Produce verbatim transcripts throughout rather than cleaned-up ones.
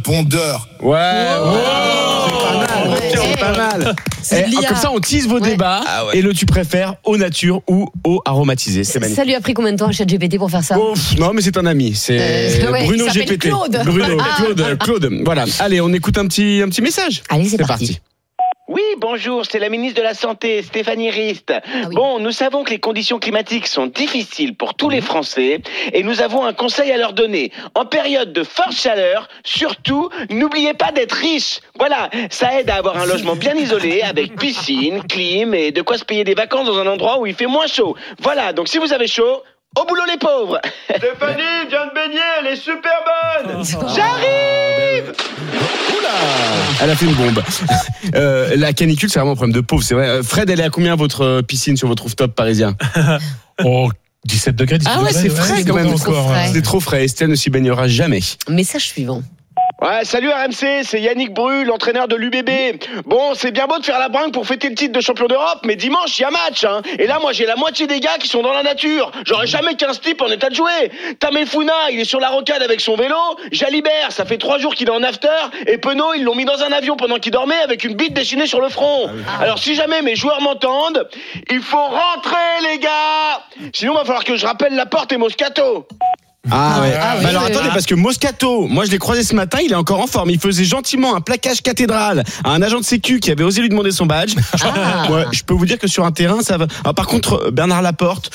répondeur. Ouais, wow. Ouais. C'est pas mal. Ouais. C'est pas mal. C'est eh, comme ça, on tease vos ouais. débats. Ah ouais. Et le tu préfères eau nature ou eau aromatisée. C'est magnifique. Ça lui a pris combien de temps à ChatGPT pour faire ça? Oh, non, mais c'est un ami. C'est euh, ouais, Bruno G P T. Claude. Bruno, ah. Claude, Claude. Voilà. Allez, on écoute un petit, un petit message. Allez, c'est, c'est parti. parti. Oui, bonjour, c'est la ministre de la Santé, Stéphanie Rist. Ah oui. Bon, nous savons que les conditions climatiques sont difficiles pour tous les Français et nous avons un conseil à leur donner. En période de forte chaleur, surtout, n'oubliez pas d'être riche. Voilà, ça aide à avoir un logement bien isolé avec piscine, clim et de quoi se payer des vacances dans un endroit où il fait moins chaud. Voilà, donc si vous avez chaud, au boulot les pauvres. Stéphanie vient de baigner, elle est super bonne. Oh. J'arrive. Oula, elle a fait une bombe. Euh, la canicule, c'est vraiment un problème de pauvre, c'est vrai. Fred, elle est à combien votre piscine sur votre rooftop parisien? Oh, dix-sept degrés, dix-huit Ah ouais, degrés, c'est frais ouais, quand même. Trop frais. C'est trop frais. Estelle ne s'y baignera jamais. Message suivant. Ouais, salut R M C, c'est Yannick Bru, l'entraîneur de l'U B B. Bon, c'est bien beau de faire la bringue pour fêter le titre de champion d'Europe, mais dimanche, il y a match, hein. Et là, moi, j'ai la moitié des gars qui sont dans la nature. J'aurais jamais quinze types en état de jouer. Tamefouna, il est sur la rocade avec son vélo. Jalibert, ça fait trois jours qu'il est en after. Et Penaud, ils l'ont mis dans un avion pendant qu'il dormait avec une bite dessinée sur le front. Ah. Alors, si jamais mes joueurs m'entendent, il faut rentrer, les gars. Sinon, il va falloir que je rappelle Laporte et Moscato. Ah ouais. Ah, oui, bah alors oui, attendez, oui. parce que Moscato, moi je l'ai croisé ce matin, il est encore en forme. Il faisait gentiment un plaquage cathédrale à un agent de sécu qui avait osé lui demander son badge. Ah. Ouais, je peux vous dire que sur un terrain, ça va. Alors, par contre, Bernard Laporte,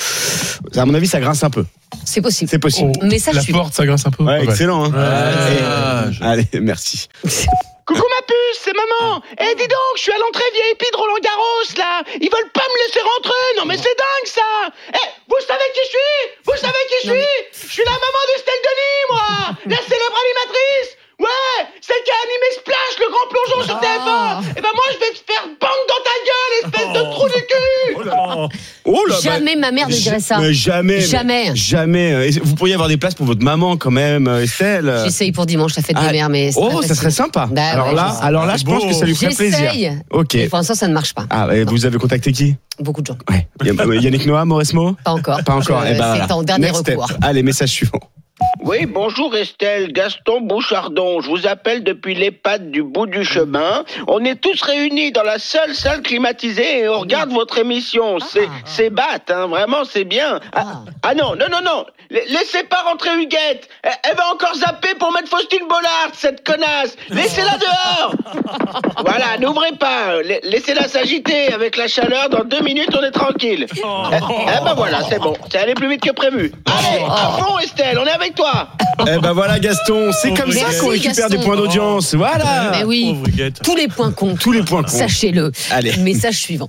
à mon avis, ça grince un peu. C'est possible. C'est possible. Oh, Message la suivant. porte, ça grince un peu. Ouais, ouais. Excellent. Hein. Ah, Et, je... Allez, merci. Coucou ma puce, c'est maman. Eh dis donc, je suis à l'entrée V I P de Roland Garros là. Ils veulent pas me laisser rentrer. Non mais c'est dingue ça. Eh, vous savez qui je suis? Vous savez qui je suis? Je suis la maman d'Estelle Denis, moi. La célèbre animatrice. Ouais, celle qui a animé Splash, le grand plongeon sur T F un. Et ben moi je vais te faire bang dans ta gueule, espèce de trou du cul. Oh là. Oh là, jamais bah, ma mère ne dirait ça. Mais jamais. Jamais. Mais jamais. Vous pourriez avoir des places pour votre maman quand même, Estelle. J'essaye pour dimanche, la fête ah, des mères, mais. Oh, ça serait sympa. Bah, alors, ouais, là, alors là, je pense que ça lui ferait plaisir. J'essaye. Ok. Et pour l'instant, ça ne marche pas. Ah, et vous avez contacté qui? Beaucoup de gens. Ouais. Yannick Noah, Mauresmo? Pas encore. Pas encore. Je, eh ben, c'est voilà. en dernier Next recours. Step. Allez, message suivant. Oui, bonjour Estelle, Gaston Bouchardon. Je vous appelle depuis l'EHPAD du bout du chemin. On est tous réunis dans la seule salle climatisée et on regarde votre émission. C'est, ah. c'est batte, hein, vraiment, c'est bien. Ah, ah non, non, non, non. Laissez pas rentrer Huguette. Elle, elle va encore zapper pour mettre Faustine Bollard, cette connasse. Laissez-la dehors. Voilà, n'ouvrez pas. Laissez-la s'agiter avec la chaleur. Dans deux minutes, on est tranquille. Oh. Eh, eh ben voilà, c'est bon. C'est allé plus vite que prévu. Allez, oh. à fond Estelle, on est avec toi. Eh ben voilà Gaston, c'est comme Merci, ça qu'on récupère Gaston. des points d'audience. Voilà. Mais oui, tous les points comptent. Tous les points comptent. Sachez-le. Allez. Message suivant.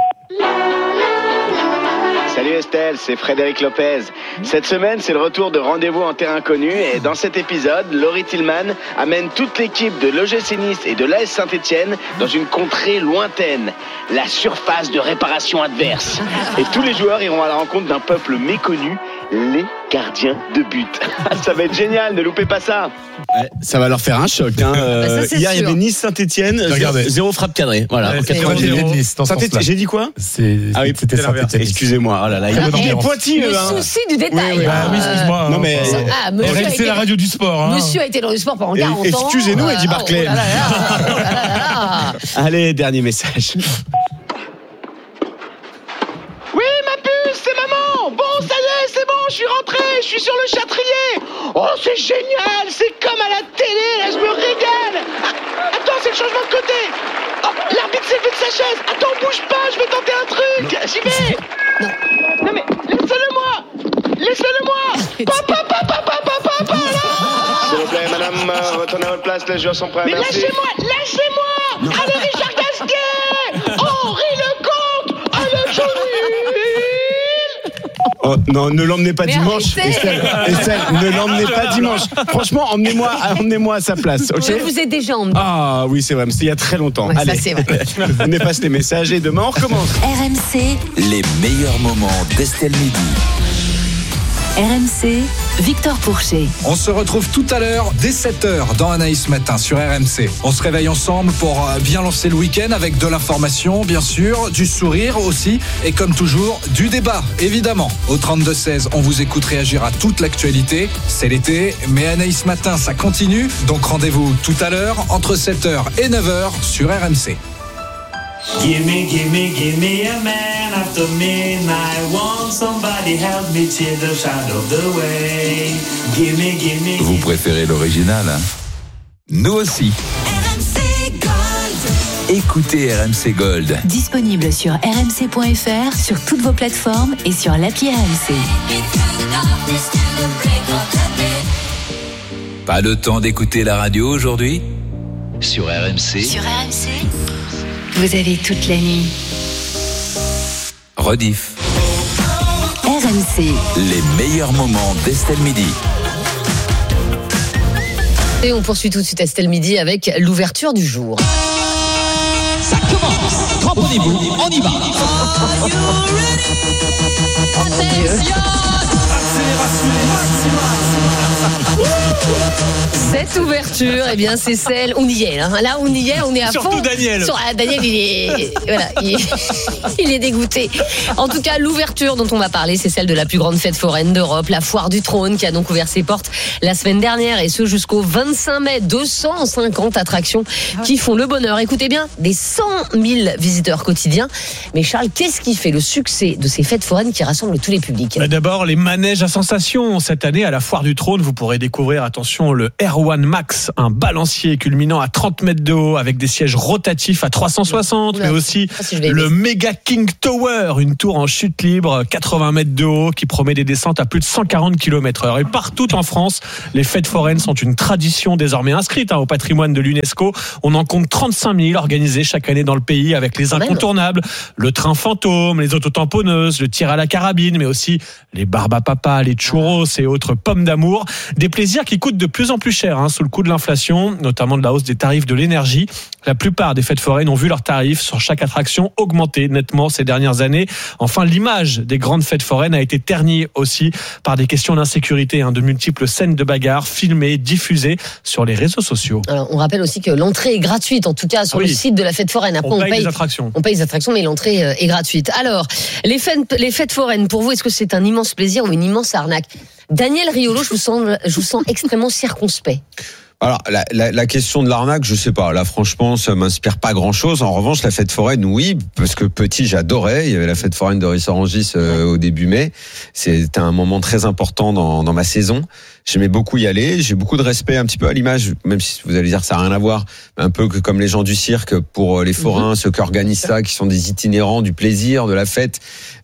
Salut Estelle, c'est Frédéric Lopez. Cette semaine, c'est le retour de Rendez-vous en terrain connu et dans cet épisode, Laurie Tillman amène toute l'équipe de l'O G C Nice et de l'A S Saint-Etienne dans une contrée lointaine, la surface de réparation adverse. Et tous les joueurs iront à la rencontre d'un peuple méconnu, les gardiens de but. Ça va être génial, ne loupez pas ça. Ouais, ça va leur faire un choc. Hein. Bah ça, hier, il y avait Nice-Saint-Etienne, zéro, zéro frappe cadrée. Voilà. Ouais, Saint-Etienne, j'ai dit quoi? C'est, ah oui, c'était Saint-Etienne. Excusez-moi. Oh là là, il est pointilleux. Le hein. souci du détail. Oui, oui. Ah oui, excuse-moi. Non mais ah, monsieur c'est été... la radio du sport. Hein. Monsieur a été dans le sport pendant quarante ans. Excusez-nous, Eddie Barclay. Oh là là, oh là là. Allez, dernier message. Oui, ma puce, c'est maman. Bon, ça y est, c'est bon, je suis rentré, je suis sur le Châtrier. Oh, c'est génial, c'est comme à la télé, là, je me régale. Ah, attends, c'est le changement de côté. Oh, l'arbitre s'est levé de sa chaise. Attends, bouge pas, je vais tenter un truc. J'y vais. Non. Non mais, laissez-le-moi. Laissez-le-moi. Papa, papa, papa, papa, là. S'il vous plaît, madame, euh, retournez à votre place, les joueurs sont prêts, mais merci. lâchez-moi, lâchez-moi. Allez, Richard Gasquet. Henri Lecomte. Allez, Johnny. Oh, non, ne l'emmenez pas mais dimanche, Estelle. Estelle, ne l'emmenez pas dimanche. Franchement, emmenez-moi, emmenez-moi à sa place. Okay, je vous ai déjà emmené. Ah oui, c'est vrai, mais c'était il y a très longtemps. Ouais, allez, ça, c'est vrai. on efface les messages et demain on recommence. R M C, les meilleurs moments d'Estelle Midi. R M C, Victor Pourchet. On se retrouve tout à l'heure dès sept heures dans Anaïs Matin sur R M C. On se réveille ensemble pour bien lancer le week-end avec de l'information, bien sûr, du sourire aussi et comme toujours, du débat, évidemment. Au trente-deux seize, on vous écoute réagir à toute l'actualité. C'est l'été, mais Anaïs Matin, ça continue. Donc rendez-vous tout à l'heure entre sept heures et neuf heures sur R M C. Give me, give me, give me a man after midnight. Want somebody help me tear the shadow the way. Give me, give me. Vous préférez l'original, hein? Nous aussi. R M C Gold. Écoutez R M C Gold. Disponible sur r m c point f r, sur toutes vos plateformes et sur l'appli R M C. Pas le temps d'écouter la radio aujourd'hui? Sur R M C. Sur R M C, vous avez toute la nuit. Rediff. R M C. Les meilleurs moments d'Estelle Midi. Et on poursuit tout de suite Estelle Midi avec l'ouverture du jour. Ça commence. Cramponnez-vous, on y va. Cette ouverture, eh bien, c'est celle. On y est, là. Là, on y est, on est à Surtout fond. Daniel. Sur, ah, Daniel, il est, voilà, il, est, il est dégoûté. En tout cas, l'ouverture dont on va parler, c'est celle de la plus grande fête foraine d'Europe, la Foire du Trône, qui a donc ouvert ses portes la semaine dernière, et ce jusqu'au vingt-cinq mai. deux cent cinquante attractions qui font le bonheur. Écoutez bien, des cent mille visiteurs quotidiens. Mais Charles, qu'est-ce qui fait le succès de ces fêtes foraines qui rassemblent tous les publics? Bah d'abord, les manèges à sensations. Cette année, à la Foire du Trône, vous pourrez découvrir, attention, le R un Max, un balancier culminant à trente mètres de haut avec des sièges rotatifs à trois cent soixante, Oula, mais aussi si le Mega King Tower, une tour en chute libre, quatre-vingts mètres de haut, qui promet des descentes à plus de cent quarante kilomètres heure. Et partout en France, les fêtes foraines sont une tradition désormais inscrite hein, au patrimoine de l'UNESCO. On en compte trente-cinq mille organisées chaque année dans le pays avec les incontournables, le train fantôme, les autotamponneuses, le tir à la carabine, mais aussi les barbes à papa, les churros et autres pommes d'amour. Des plaisirs qui coûtent de plus en plus cher hein, sous le coup de l'inflation, notamment de la hausse des tarifs de l'énergie. La plupart des fêtes foraines ont vu leurs tarifs sur chaque attraction augmenter nettement ces dernières années. Enfin, l'image des grandes fêtes foraines a été ternie aussi par des questions d'insécurité, hein, de multiples scènes de bagarres filmées, diffusées sur les réseaux sociaux. Alors, on rappelle aussi que l'entrée est gratuite, en tout cas sur oui. le site de la fête foraine. Après, on, on paye paye les attractions. On paye les attractions, mais l'entrée est gratuite. Alors, les fêtes, les fêtes foraines, pour vous, est-ce que c'est un immense plaisir ou une immense arnaque? Daniel Riolo, je vous sens, je vous sens extrêmement circonspect. Alors, la, la, la question de l'arnaque, je sais pas. Là, franchement, ça m'inspire pas grand-chose. En revanche, la fête foraine, oui, parce que petit, j'adorais. Il y avait la fête foraine de Rissorangis euh, au début mai. C'était un moment très important dans, dans ma saison. J'aimais beaucoup y aller. J'ai beaucoup de respect, un petit peu à l'image, même si vous allez dire ça n'a rien à voir, un peu que comme les gens du cirque pour les forains, mmh. ceux qui organisent ça, qui sont des itinérants du plaisir, de la fête.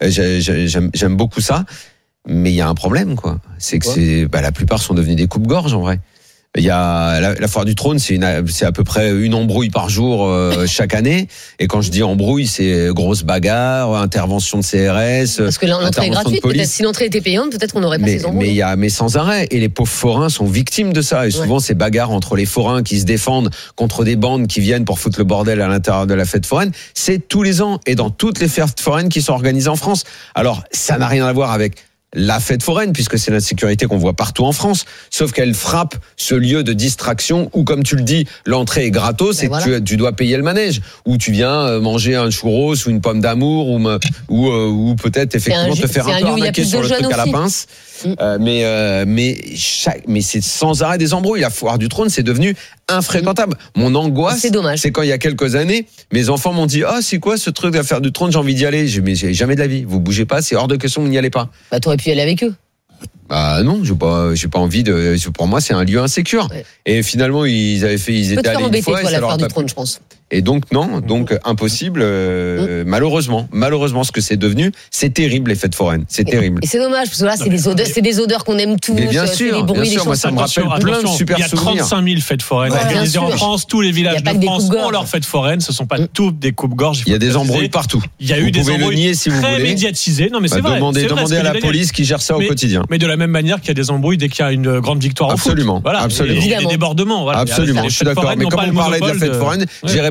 J'aime, j'aime beaucoup ça. Mais il y a un problème, quoi. C'est que c'est, bah, la plupart sont devenus des coupe-gorge, en vrai. Il y a la, la Foire du Trône, c'est, une, c'est à peu près une embrouille par jour euh, chaque année. Et quand je dis embrouille, c'est grosse bagarre, intervention de C R S. Parce que l'entrée est gratuite. Peut-être si l'entrée était payante, peut-être qu'on n'aurait pas mais, ces embrouilles. Mais il y a, mais sans arrêt. Et les pauvres forains sont victimes de ça. Et souvent, ouais. ces bagarres entre les forains qui se défendent contre des bandes qui viennent pour foutre le bordel à l'intérieur de la fête foraine, c'est tous les ans et dans toutes les fêtes foraines qui sont organisées en France. Alors, ça n'a rien à voir avec la fête foraine, puisque c'est l'insécurité qu'on voit partout en France, sauf qu'elle frappe ce lieu de distraction où, comme tu le dis, l'entrée est gratos et voilà. que tu, tu dois payer le manège, où tu viens manger un churros ou une pomme d'amour, ou, ou, ou peut-être effectivement te faire un, un peu arnaquer sur le truc aussi. À la pince. Mmh. Euh, mais euh, mais chaque, mais c'est sans arrêt des embrouilles. La Foire du Trône, c'est devenu infréquentable. Mmh. Mon angoisse, c'est dommage. C'est quand il y a quelques années, mes enfants m'ont dit ah oh, c'est quoi ce truc de la Foire du Trône, j'ai envie d'y aller. J'ai mais j'ai jamais de la vie. Vous bougez pas, c'est hors de question, vous n'y allez pas. Bah t'aurais pu y aller avec eux. Bah non, j'ai pas, j'ai pas envie de. Pour moi, c'est un lieu insécure. Ouais. Et finalement, ils avaient fait, ils étaient allés une fois. Toi, et la Foire du Trône, je pense. Et donc non, donc impossible. Euh, mmh. Malheureusement, malheureusement, ce que c'est devenu, c'est terrible les fêtes foraines, c'est et, terrible. Et c'est dommage parce que là, c'est des odeurs, c'est des odeurs qu'on aime tous. Mais bien sûr, les bruits, bien sûr, les moi ça me rappelle attention, plein de super souvenirs. Il y a trente-cinq mille fêtes foraines ouais, organisées en France. Tous les villages de France ont leurs fêtes foraines. Ce sont pas mmh. toutes des coupes-gorges. Il y a des embrouilles partout. Il y a eu des embrouilles très médiatisées. Non mais c'est vrai. Demandez à la police qui gère ça au quotidien. Mais de la même manière qu'il y a des embrouilles dès qu'il y a une grande victoire au foot. Absolument, absolument. Il y a des débordements. Absolument, je suis d'accord. Mais comme on parlait de la fête foraine, j'ai répondu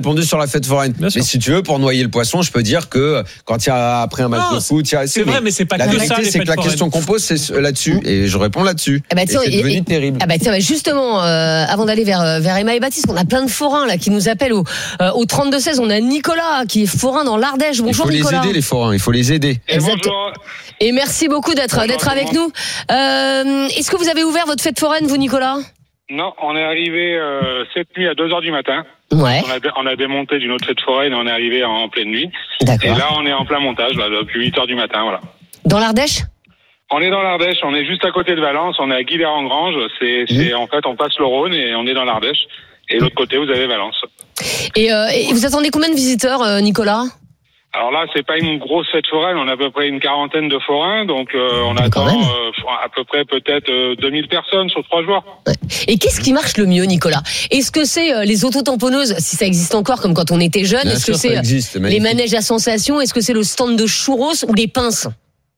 répondu sur la fête foraine. Mais si tu veux, pour noyer le poisson, je peux dire que quand il y a après un match Non, de foot, il y a, c'est vrai, mais c'est pas la que vérité, ça, les c'est que fêtes la foraines. question qu'on pose, c'est là-dessus, et je réponds là-dessus. Ah bah, et tiens, c'est et- devenu et- terrible. Ah bah tiens, bah, justement, euh, avant d'aller vers vers Emma et Baptiste, on a plein de forains là qui nous appellent au euh, au trente-deux seize. On a Nicolas qui est forain dans l'Ardèche. Il Bonjour faut les Nicolas. aider, les forains. Il faut les aider. Exact. Et merci beaucoup d'être Bonjour d'être tout le avec nous. Euh, Est-ce que vous avez ouvert votre fête foraine, vous, Nicolas? Non, on est arrivé euh, cette nuit à deux heures du matin. Ouais. On a, on a démonté d'une autre fête foraine et on est arrivé en, en pleine nuit. D'accord. Et là, on est en plein montage, là, depuis huit heures du matin, voilà. Dans l'Ardèche? On est dans l'Ardèche, on est juste à côté de Valence, on est à Guilher-en-Grange. C'est, c'est, en fait, on passe le Rhône et on est dans l'Ardèche. Et de l'autre côté, vous avez Valence. Et, euh, et vous attendez combien de visiteurs, euh, Nicolas? Alors là, c'est pas une grosse fête foraine, on a à peu près une quarantaine de forains, donc euh, on attend euh, à peu près peut-être euh, deux mille personnes sur trois jours. Et qu'est-ce qui marche le mieux, Nicolas? Est-ce que c'est euh, les autotamponneuses, si ça existe encore, comme quand on était jeune? Bien Est-ce sûr, que ça c'est euh, existe, c'est les magnifique. manèges à sensations? Est-ce que c'est le stand de churros ou les pinces?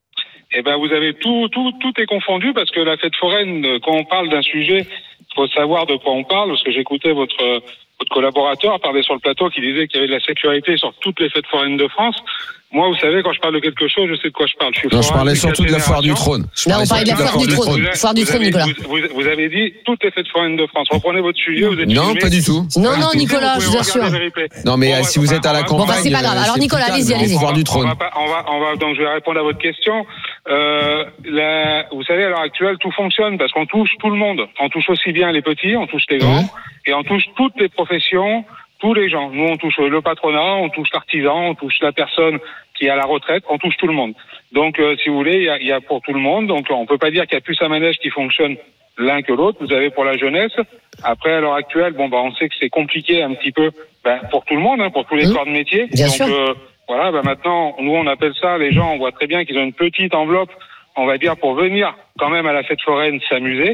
Eh ben, vous avez tout, tout, tout est confondu parce que la fête foraine, euh, quand on parle d'un sujet, faut savoir de quoi on parle, parce que j'écoutais votre, euh, votre collaborateur parler sur le plateau qui disait qu'il y avait de la sécurité sur toutes les fêtes foraines de France. Moi, vous savez, quand je parle de quelque chose, je sais de quoi je parle. Je suis Non, je forain parlais depuis surtout de quatre la foire du générations. trône. Je Là, parlais on parlait de la surtout foire du trône. Vous, Foire du vous trône, avez, Nicolas. Vous, vous, vous avez dit toutes les fêtes foraines de France. Reprenez votre sujet, vous êtes Non, filmé. pas du tout. Non, Pas du non, tout. Nicolas, Vous je pouvez vous assure. regarder les replays. Non, mais Bon, euh, si vous êtes à la on va- Bon, bah, campagne, c'est pas grave. euh, Alors, c'est Nicolas, plus allez-y, calme, allez-y. les foires du On trône. va, pas- on va, on va, donc je vais répondre à votre question. Euh, la, vous savez, à l'heure actuelle, tout fonctionne parce qu'on touche tout le monde. On touche aussi bien les petits, on touche les grands, et on touche toutes les professions, tous les gens. Nous, on touche le patronat, on touche l'artisan, on touche la personne qui est à la retraite, on touche tout le monde. Donc, euh, si vous voulez, il y a, il y a pour tout le monde. Donc, on peut pas dire qu'il y a plus un manège qui fonctionne l'un que l'autre. Vous avez pour la jeunesse. Après, à l'heure actuelle, bon, bah, on sait que c'est compliqué un petit peu, ben, pour tout le monde, hein, pour tous les Mmh. corps de métier. Bien Donc, sûr. euh, voilà, bah, maintenant, nous, on appelle ça, les gens, on voit très bien qu'ils ont une petite enveloppe, on va dire, pour venir quand même à la fête foraine s'amuser.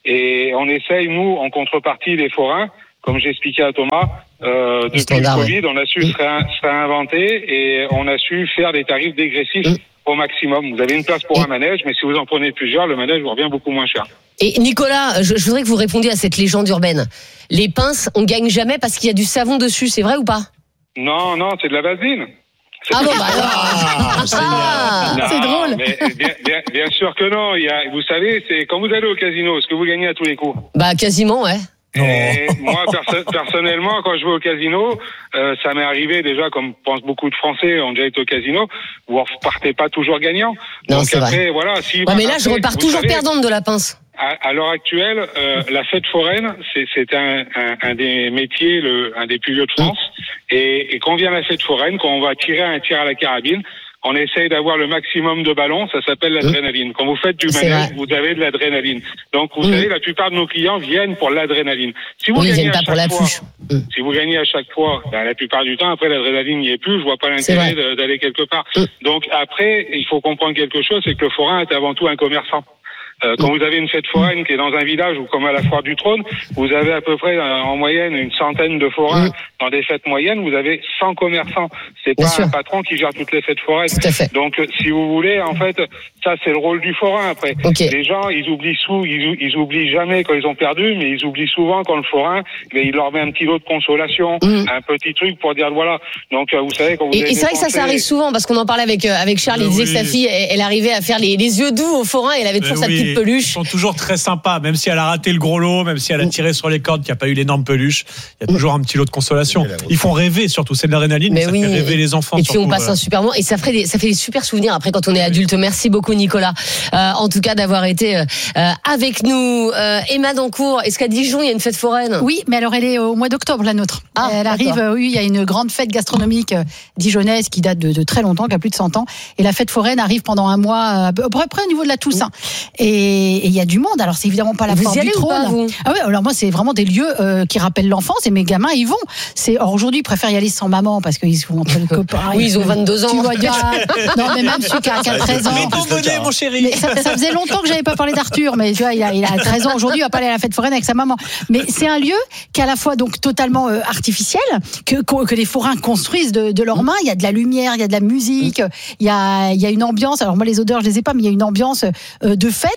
Et on essaye, nous, en contrepartie, les forains, comme j'ai expliqué à Thomas, euh, depuis standard, le Covid, on a su se, réin- se réinventer et on a su faire des tarifs dégressifs Mm. au maximum. Vous avez une place pour Et- un manège, mais si vous en prenez plusieurs, le manège vous revient beaucoup moins cher. Et Nicolas, je, je voudrais que vous répondiez à cette légende urbaine. Les pinces, on gagne jamais parce qu'il y a du savon dessus, c'est vrai ou pas? Non, non, c'est de la vaseline. C'est Ah pas- bon, bah alors. Ah, Non, c'est drôle. Mais bien, bien, bien sûr que non. Il y a, vous savez, c'est quand vous allez au casino, est-ce que vous gagnez à tous les coups? Bah quasiment, ouais. Et moi, perso- personnellement, quand je vais au casino, euh, ça m'est arrivé déjà, comme pensent beaucoup de Français, ont déjà été au casino, vous ne repartez pas toujours gagnant. Non, Donc c'est après, vrai. voilà. Si, Ouais, mais là, je après, repars vous toujours savez, perdante de la pince. À, à l'heure actuelle, euh, la fête foraine, c'est, c'est un, un, un des métiers, le, un des plus vieux de France. Et, et quand vient la fête foraine, quand on va tirer un tir à la carabine, on essaye d'avoir le maximum de ballons, ça s'appelle l'adrénaline. Quand vous faites du C'est manège, vrai. vous avez de l'adrénaline. Donc, vous Mm. savez, la plupart de nos clients viennent pour l'adrénaline. Si vous Oui, ils gagnez viennent à pas pour chaque la fois- pluche. Mm. Si vous gagnez à chaque fois, ben, la plupart du temps, après, l'adrénaline n'y est plus, je vois pas C'est l'intérêt vrai. de- d'aller quelque part. Mm. Donc, après, il faut comprendre quelque chose, c'est que le forain est avant tout un commerçant. Euh, quand vous avez une fête foraine qui est dans un village ou comme à la foire du trône, vous avez à peu près euh, en moyenne une centaine de forains. Mm. Dans des fêtes moyennes, vous avez cent commerçants. C'est Bien pas sûr. un patron qui gère toutes les fêtes foraines. Tout à fait. Donc, euh, si vous voulez, en fait, ça c'est le rôle du forain. Après, Ok. les gens, ils oublient sous, ils, ou- ils oublient jamais quand ils ont perdu, mais ils oublient souvent quand le forain, mais il leur met un petit lot de consolation, Mm. un petit truc pour dire voilà. Donc, euh, vous savez quand vous Et, avez et c'est vrai que ça, dépensé- ça arrive souvent parce qu'on en parlait avec euh, avec Charles. Il Euh, disait oui. que sa fille, elle, elle arrivait à faire les, les yeux doux au forain. Et elle avait toujours Euh, sa oui, petite Ils peluche. sont toujours très sympas, même si elle a raté le gros lot, même si elle a tiré sur les cordes, qu'il n'y a pas eu l'énorme peluche. Il y a toujours un petit lot de consolation. Ils font rêver, surtout. C'est de l'adrénaline, Mais ça oui. fait rêver les enfants. Et puis on surtout, passe voilà. un super moment et ça ferait des, ça fait des super souvenirs après quand on est adulte. Merci beaucoup Nicolas. Euh, en tout cas d'avoir été euh, avec nous. Euh, Emma Dancourt, est-ce qu'à Dijon il y a une fête foraine? Oui, mais alors elle est au mois d'octobre, la nôtre. Ah, elle d'accord. arrive, euh, oui, il y a une grande fête gastronomique euh, dijonnaise qui date de, de très longtemps, qui a plus de cent ans. Et la fête foraine arrive pendant un mois, euh, à peu près au niveau de la Toussaint. Et et il y a du monde. Alors c'est évidemment pas la Vous foire y du allez ou pas, trône. vous Ah ouais, alors moi c'est vraiment des lieux euh, qui rappellent l'enfance et mes gamins ils vont. C'est alors aujourd'hui ils préfèrent y aller sans maman parce qu'ils sont entre les copains. Oui, ils ont vingt-deux ans. Tu vois, il y a- non mais même celui qui a treize ans. Mais ton bonnet, mon chéri. Mais ça, ça faisait longtemps que j'avais pas parlé d'Arthur, mais tu vois, il a, il a treize ans aujourd'hui, il va pas aller à la fête foraine avec sa maman. Mais c'est un lieu qui est à la fois donc totalement euh, artificiel, que, que que les forains construisent de, de leurs mains. Il y a de la lumière, il y a de la musique, il y a, il y a une ambiance. Alors moi les odeurs je les ai pas, mais il y a une ambiance euh, de fête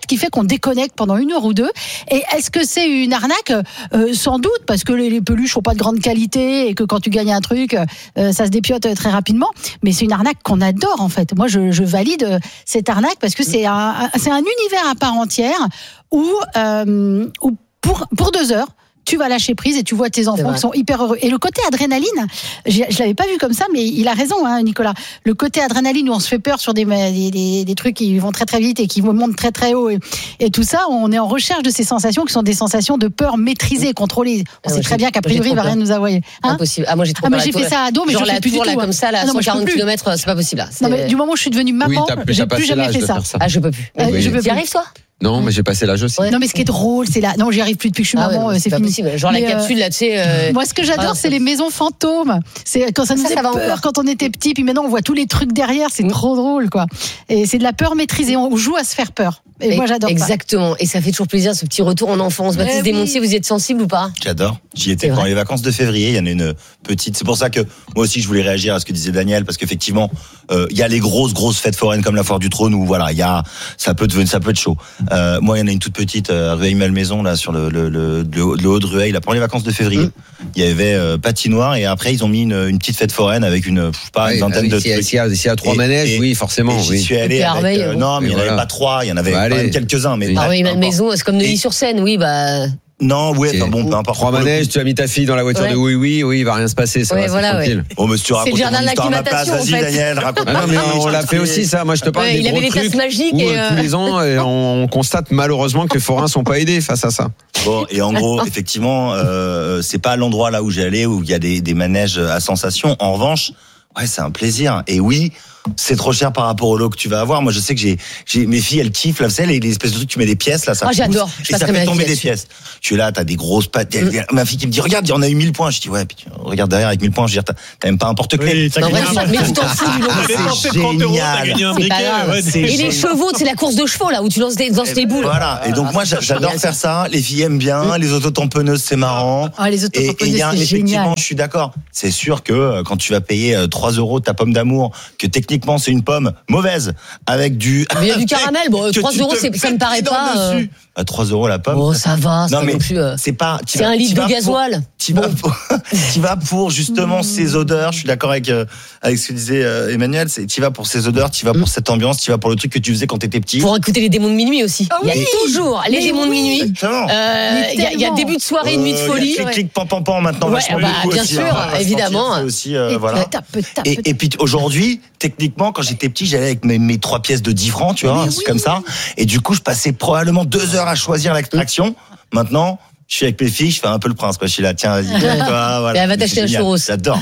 qui fait qu'on déconnecte pendant une heure ou deux. Et est-ce que c'est une arnaque ? euh, Sans doute, parce que les, les peluches sont pas de grande qualité et que quand tu gagnes un truc, euh, ça se dépiote très rapidement. Mais c'est une arnaque qu'on adore en fait. Moi, je, je valide cette arnaque parce que c'est un, c'est un univers à part entière où, euh, où pour, pour deux heures, tu vas lâcher prise et tu vois tes enfants qui sont hyper heureux. Et le côté adrénaline, je, je l'avais pas vu comme ça, mais il a raison, hein, Nicolas. Le côté adrénaline où on se fait peur sur des, des, des, des trucs qui vont très très vite et qui montent très très haut et, et tout ça, on est en recherche de ces sensations qui sont des sensations de peur maîtrisées, contrôlées. On ah sait ouais, très bien qu'a priori, il va rien nous envoyer. Hein Impossible. Ah, moi j'ai trop ah, peur. moi, j'ai fait ça à dos, mais genre je fais la plus tour, du tout. Là, comme ça, là, à ah, non, cent quarante kilomètres, c'est pas possible. Là. Non, mais du moment où je suis devenue maman, oui, j'ai plus jamais fait ça. Ah, je peux plus. Je peux plus. Tu y arrives, toi? Non, mais j'ai passé l'âge aussi. Ouais. Non, mais ce qui est drôle, c'est là. Non, j'y arrive plus depuis que je suis ah maman, ouais, c'est, c'est fini. Possible. Genre mais la capsule, là, tu sais. Euh... Moi, ce que j'adore, ah, c'est les maisons fantômes. C'est quand ça nous faisait peur quand on était petit, puis maintenant on voit tous les trucs derrière, c'est mmh. trop drôle, quoi. Et c'est de la peur maîtrisée. On joue à se faire peur. Et, et moi, j'adore exactement. ça. Et ça fait toujours plaisir, ce petit retour en enfance. Baptiste oui. Desmontiers, vous y êtes sensible ou pas? J'adore. J'y étais pendant les vacances de février. Il y en a une petite. C'est pour ça que moi aussi, je voulais réagir à ce que disait Daniel, parce qu'effectivement, euh, il y a les grosses, grosses fêtes foraines comme la Foire du Trône où voilà, il y a, ça peut devenir, ça peut être chaud. Euh, moi, il y en a une toute petite, euh, Rueil-Malmaison, là, sur le, le, le, le, le haut de Rueil, là, pendant les vacances de février. Mmh. Il y avait euh, patinoire et après, ils ont mis une, une petite fête foraine avec une, je sais pas, oui, une vingtaine bah oui, de trucs. S'il y a, s'il y a trois et, manèges, et, oui, forcément. Et j'y oui. suis allé avec, Armeil, euh, non, mais il n'y en avait pas trois, il y en avait bah, quand même quelques-uns. Mais ah oui, Malmaison, c'est comme Neuilly-sur-Seine, oui, bah. Non, ouais, enfin bon, peu importe. Trois manèges, tu as mis ta fille dans la voiture ouais. de oui, oui, oui, il va rien se passer, ça ouais, va, voilà, c'est tranquille. Ouais. Bon, mais si tu racontes une histoire à ma place, vas-y, en fait. Daniel, raconte. Ah non, mais on l'a fait aussi, ça. Moi, je te parle ouais, des il gros avait trucs les tasses magiques où, et euh... tous les ans, on constate malheureusement que les forains sont pas aidés face à ça. Bon, et en gros, effectivement, euh, c'est pas l'endroit là où j'ai allé où il y a des, des manèges à sensation. En revanche, ouais, c'est un plaisir. Et oui, c'est trop cher par rapport au lot que tu vas avoir. Moi, je sais que j'ai, j'ai mes filles, elles kiffent, là, vous savez, les, les espèces de trucs, tu mets des pièces, là, ça ah, pousse, j'adore. et ça fait tomber des pièces. Tu es là, t'as des grosses pattes. Mm. Ma fille qui me dit, regarde, on a eu mille points. Je dis, ouais, puis regarde derrière avec mille points, je veux dire, t'as, t'as même pas un porte-clés. Oui, t'as non, vrai, ça, mais tu t'en fous du lot. C'est génial. C'est pas grave. Ouais, c'est et les chevaux, c'est la course de chevaux, là, où tu lances des, lances des boules. Voilà. Et donc, moi, j'adore faire ça. Les filles aiment bien. Les autotamponneuses, c'est marrant. Ah, les autotamponneuses, c'est effectivement, je suis d'accord. C'est sûr que quand tu vas payer trois euros ta pomme d'amour, que techniquement, c'est une pomme mauvaise avec du mais il y a du caramel, bon trois euros c'est, ça me paraît pas euh... à trois euros la pomme oh ça va c'est non, pas mais non plus euh... c'est pas c'est vas, un litre de gasoil tu vas pour tu vas pour justement mmh. ces odeurs je suis d'accord avec euh, avec ce que disait euh, Emmanuel c'est tu vas pour ces odeurs tu vas pour mmh. cette ambiance tu vas pour le truc que tu faisais quand t'étais petit pour écouter les démons de minuit aussi ah, oui. il y a toujours les mais démons oui. de minuit euh, il y, y a début de soirée euh, nuit de folie clic clic pan pan pan maintenant ouais, bah, bien aussi, sûr hein, évidemment aussi euh, voilà et puis aujourd'hui techniquement quand j'étais petit j'allais avec mes, mes trois pièces de dix francs tu vois oui. comme ça et du coup je passais probablement deux heures à choisir l'extraction maintenant je suis avec mes filles, je fais un peu le prince, quoi. Je suis là, tiens, vas-y, toi, voilà. Et elle va t'acheter un churros. J'adore.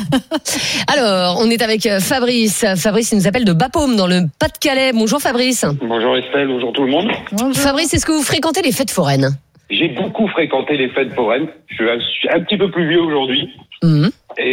Alors, on est avec Fabrice. Fabrice, il nous appelle de Bapaume, dans le Pas-de-Calais. Bonjour Fabrice. Bonjour Estelle, bonjour tout le monde. Bonjour. Fabrice, est-ce que vous fréquentez les fêtes foraines? J'ai beaucoup fréquenté les fêtes foraines. Je suis un, je suis un petit peu plus vieux aujourd'hui. Mmh.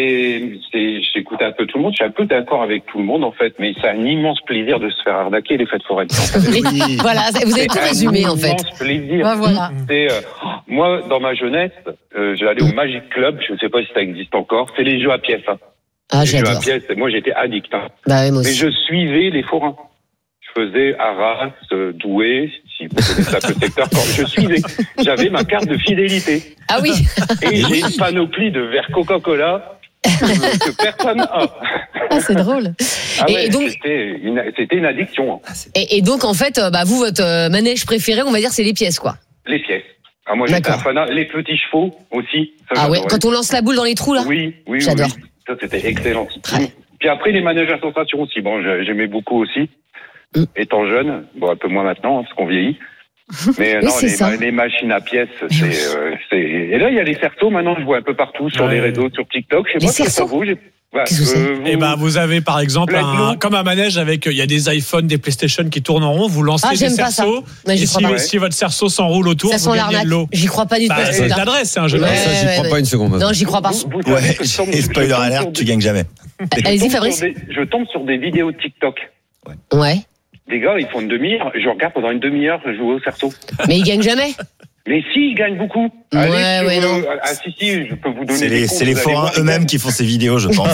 Et c'est, j'écoute un peu tout le monde. Je suis un peu d'accord avec tout le monde, en fait. Mais c'est un immense plaisir de se faire arnaquer les fêtes foraines. Oui. Voilà, vous avez tout résumé, en fait. C'est un immense plaisir. Bah, voilà. C'est, euh, moi, dans ma jeunesse, euh, j'allais au Magic Club. Je ne sais pas si ça existe encore. C'est les jeux à pièces. Hein. Ah, les j'adore. jeux à pièces. Moi, j'étais addict. Hein. Bah, oui, moi aussi. Mais je suivais les forains. Je faisais Arras, euh, Douai, si vous connaissez un peu le secteur, quand je suivais. J'avais ma carte de fidélité. Ah oui. Et j'ai une panoplie de verres Coca-Cola que, que personne n'a. Ah, c'est drôle. Ah ouais, et donc, c'était, une, c'était une addiction. Et, et donc, en fait, bah, vous, votre manège préféré, on va dire, c'est les pièces, quoi. Les pièces. Ah, moi, j'étais un fanat. Les petits chevaux aussi. Ça, ah ouais, quand on lance la boule dans les trous, là. Oui, oui, j'adore. Oui. Ça, c'était excellent. Ouais. Puis après, les manèges à sensation aussi. Bon, j'aimais beaucoup aussi. Mm. Étant jeune, bon, un peu moins maintenant, hein, parce qu'on vieillit. Mais oui, non, les, les machines à pièces, c'est, euh, c'est. Et là, il y a les cerceaux. Maintenant, je vois un peu partout sur ouais. les réseaux, sur TikTok. Je sais les pas si ça vous. Bah, euh, vous... Et ben, vous avez par exemple un, comme un manège avec il y a des iPhones, des PlayStation qui tournent en rond. Vous lancez ah, des cerceaux. Et si, si votre cerceau s'enroule autour, ça vous gagnez de l'eau. J'y crois pas du tout. Bah, c'est l'adresse, c'est un jeu. Ouais, ça, j'y ouais, crois ouais. pas une seconde. Non, j'y crois pas. Vous, vous ouais. Et spoiler alert, tu gagnes jamais. Allez-y, Fabrice. Des, je tombe sur des vidéos de TikTok. Ouais. Des gars, ils font une demi-heure. Je regarde pendant une demi-heure jouer au cerceau. Mais ils gagnent jamais. Mais si, ils gagnent beaucoup. Ouais, Allez, ouais, sur, non. euh, ah, si, si, je peux vous donner C'est des les, comptes, c'est les vous allez forains voir, ils eux-mêmes gagnent. qui font ces vidéos, je pense.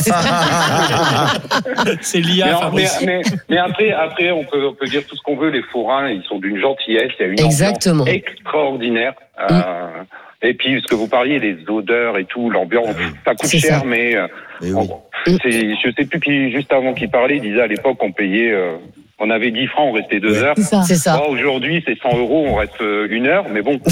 C'est Mais, l'I A, en- mais, Fabrice. mais, mais après, après on, peut, on peut dire tout ce qu'on veut, les forains, ils sont d'une gentillesse, il y a une Exactement. ambiance extraordinaire. Euh, et puis, ce que vous parliez, les odeurs et tout, l'ambiance, ça coûte C'est cher, ça. mais euh, Eh on- oui. c'est, je sais plus qui, juste avant qu'il parlait, il disait à l'époque, on payait, euh, on avait dix francs, on restait deux Ouais. heures. C'est ça. C'est ça. Bon, aujourd'hui, c'est cent euros, on reste euh, une heure, mais bon.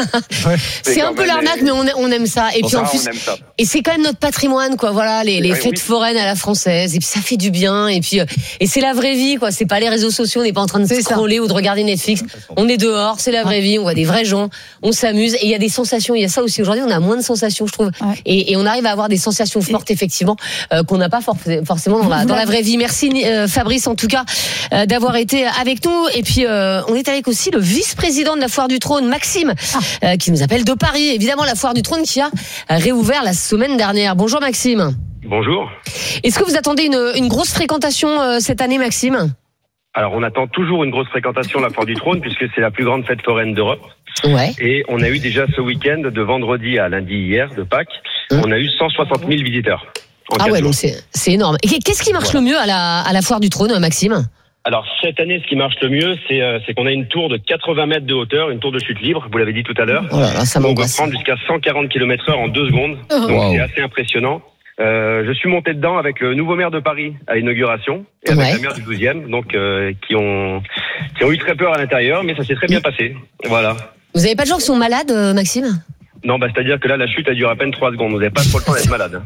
C'est un quand peu même l'arnaque, les- mais on, a- on aime ça. Et Pour puis ça, en plus, on aime ça. et c'est quand même notre patrimoine, quoi. Voilà, les, les Oui, fêtes oui. foraines à la française. Et puis ça fait du bien. Et puis, euh, et c'est la vraie vie, quoi. C'est pas les réseaux sociaux. On n'est pas en train de C'est ça. scroller ou de regarder Netflix. On est dehors, c'est la vraie vie. On voit des vrais gens. On s'amuse. Et il y a des sensations. Il y a ça aussi. Aujourd'hui, on a moins de sensations, je trouve. Ouais. Et, et on arrive à avoir des sensations fortes, effectivement, euh, qu'on n'a pas for- forcément dans la, dans la vraie vie. Merci, euh, Fabrice, en tout cas, euh, d'avoir été avec nous. Et puis, euh, on est avec aussi le vice-président de la Foire du Trône, Maxime, euh, qui nous appelle de Paris. Évidemment, la Foire du Trône qui a réouvert la semaine dernière. Bonjour, Maxime. Bonjour. Est-ce que vous attendez une, une grosse fréquentation euh, cette année, Maxime? Alors, on attend toujours une grosse fréquentation de la Foire du Trône, puisque c'est la plus grande fête foraine d'Europe. Ouais. Et on a eu déjà ce week-end, de vendredi à lundi hier, de Pâques, on a eu cent soixante mille visiteurs. en Ah quatre ouais, jours. donc c'est c'est énorme. Et qu'est-ce qui marche le mieux à la, à la Foire du Trône, Maxime? Alors, cette année, ce qui marche le mieux, c'est euh, c'est qu'on a une tour de quatre-vingts mètres de hauteur, une tour de chute libre, vous l'avez dit tout à l'heure. Oh là là, ça on peut m'angoisse. prendre jusqu'à cent quarante kilomètres heure en deux secondes. Oh. Donc, Wow. c'est assez impressionnant. Euh, je suis monté dedans avec le nouveau maire de Paris à l'inauguration et avec Ouais. la maire du douzième, donc euh, qui ont qui ont eu très peur à l'intérieur, mais ça s'est très bien passé. Voilà. Vous avez pas de gens qui sont malades, euh, Maxime? Non, bah c'est-à-dire que là, la chute a duré à peine trois secondes. Vous n'avez pas trop le temps d'être malade.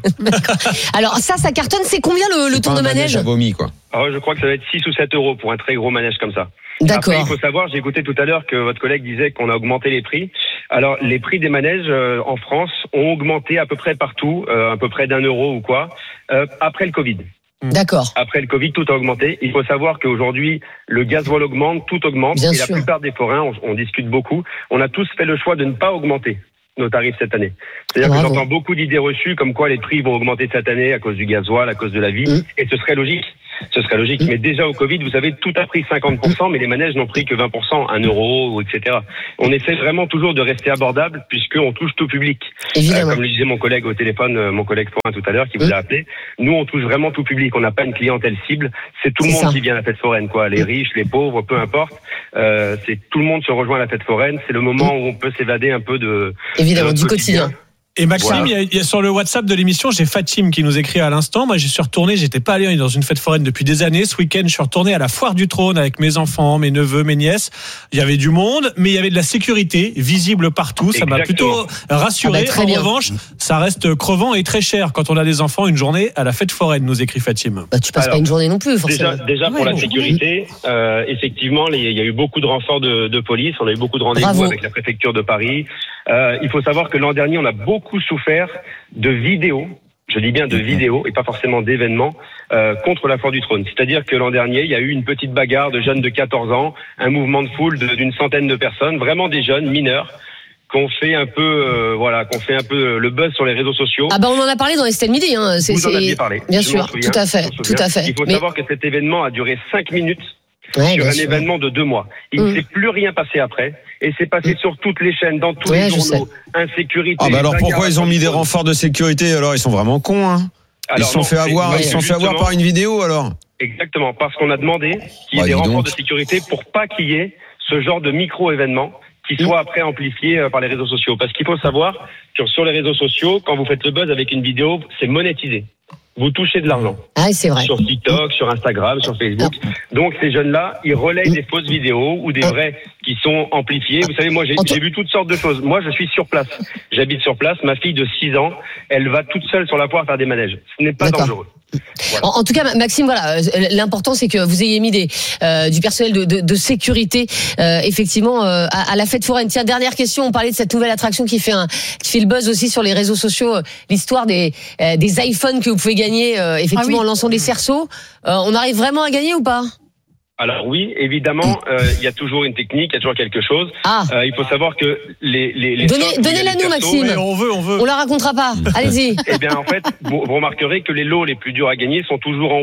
Alors ça, ça cartonne. C'est combien le, le tour Pas de un manège? à vomi, quoi. Alors, je crois que ça va être six ou sept euros pour un très gros manège comme ça. D'accord. Après, il faut savoir, j'ai écouté tout à l'heure que votre collègue disait qu'on a augmenté les prix. Alors, les prix des manèges euh, en France ont augmenté à peu près partout, euh, à peu près d'un euro ou quoi, euh, après le Covid. D'accord. Après le Covid, tout a augmenté. Il faut savoir qu'aujourd'hui, le gasoil augmente, tout augmente. Bien et sûr. la plupart des forains, on, on discute beaucoup, on a tous fait le choix de ne pas augmenter nos tarifs cette année. C'est-à-dire Bravo. que j'entends beaucoup d'idées reçues comme quoi les prix vont augmenter cette année à cause du gasoil, à cause de la vie, Mm. et ce serait logique. Ce serait logique. Mais déjà au Covid, vous savez, tout a pris cinquante pour cent, mais les manèges n'ont pris que vingt pour cent, un euro, et cetera. On essaie vraiment toujours de rester abordable puisqu'on touche tout public. Évidemment. Euh, comme le disait mon collègue au téléphone, euh, mon collègue forain tout à l'heure, qui vous Mm. a appelé, nous on touche vraiment tout public. On n'a pas une clientèle cible. C'est tout le C'est monde ça. qui vient à la fête foraine, quoi. Les riches, les pauvres, peu importe. Euh, c'est tout le monde se rejoint à la fête foraine. C'est le moment où on peut s'évader un peu de Évidemment, de du notre quotidien. Et Maxime, Voilà. il y a- il y a sur le WhatsApp de l'émission, j'ai Fatim qui nous écrit à l'instant. Moi, j'y suis retourné, j'étais pas allé dans une fête foraine depuis des années. Ce week-end, je suis retourné à la Foire du Trône avec mes enfants, mes neveux, mes nièces. Il y avait du monde, mais il y avait de la sécurité visible partout. Ça m'a Exactement. plutôt rassuré. Ah bah, très en bien. revanche, ça reste crevant et très cher quand on a des enfants une journée à la fête foraine, nous écrit Fatim. Bah, tu passes Alors, pas une journée non plus, forcément. Déjà, déjà pour Ouais, la bon. sécurité, euh, effectivement, les- il y a eu beaucoup de renforts de, de police. On a eu beaucoup de rendez-vous Bravo. avec la préfecture de Paris. Euh, il faut savoir que l'an dernier, on a beaucoup souffert de vidéos. Je dis bien de vidéos et pas forcément d'événements euh, contre la Foire du Trône. C'est-à-dire que l'an dernier, il y a eu une petite bagarre de jeunes de quatorze ans, un mouvement de foule de- d'une centaine de personnes, vraiment des jeunes mineurs, qu'on fait un peu, euh, voilà, qu'on fait un peu le buzz sur les réseaux sociaux. Ah bah on en a parlé dans Estelle Midi. Hein. C'est, Vous en c'est- aviez parlé. Bien Je sûr, m'en souviens, tout à fait, je m'en tout souviens. à fait. Il faut Mais- savoir que cet événement a duré cinq minutes. Ouais, sur bien un sûr. événement de deux mois. Il Mm. ne s'est plus rien passé après. Et c'est passé sur toutes les chaînes, dans tous Ouais, les je journaux. Insécurité. Ah bah alors bagarre, pourquoi ils ont mis des attention. renforts de sécurité alors? Ils sont vraiment cons, hein. Ils Alors se sont non, fait c'est- avoir, ouais, ils se sont fait justement, avoir par une vidéo alors. Exactement, parce qu'on a demandé qu'il y ait Bah, des dis renforts donc. de sécurité pour pas qu'il y ait ce genre de micro-événements qui soient après amplifiés euh, par les réseaux sociaux. Parce qu'il faut savoir que sur les réseaux sociaux, quand vous faites le buzz avec une vidéo, c'est monétisé. Vous touchez de l'argent. Ah, c'est vrai. Sur TikTok, sur Instagram, sur Facebook. Donc ces jeunes-là, ils relayent des fausses vidéos ou des vraies qui sont amplifiées. Vous savez, moi j'ai j'ai vu toutes sortes de choses. Moi je suis sur place. J'habite sur place. Ma fille de six ans, elle va toute seule sur la foire faire des manèges. Ce n'est pas D'accord. dangereux. En, en tout cas, Maxime, voilà, euh, l'important c'est que vous ayez mis des, euh, du personnel de, de, de sécurité, euh, effectivement, euh, à, à la fête foraine. Tiens, dernière question. On parlait de cette nouvelle attraction qui fait un, qui fait le buzz aussi sur les réseaux sociaux. euh, L'histoire des, euh, des iPhones que vous pouvez gagner, euh, effectivement, Ah oui. en lançant des cerceaux. Euh, on arrive vraiment à gagner ou pas? Alors oui, évidemment, euh, il y a toujours une technique, il y a toujours quelque chose. Ah. Euh, il faut savoir que les les, les Donnez- stocks où il y a donnez-la les nous, cerceaux, Maxime. Mais on veut, on veut. On la racontera pas. Allez-y. Eh bien, en fait, vous, vous remarquerez que les lots les plus durs à gagner sont toujours en haut.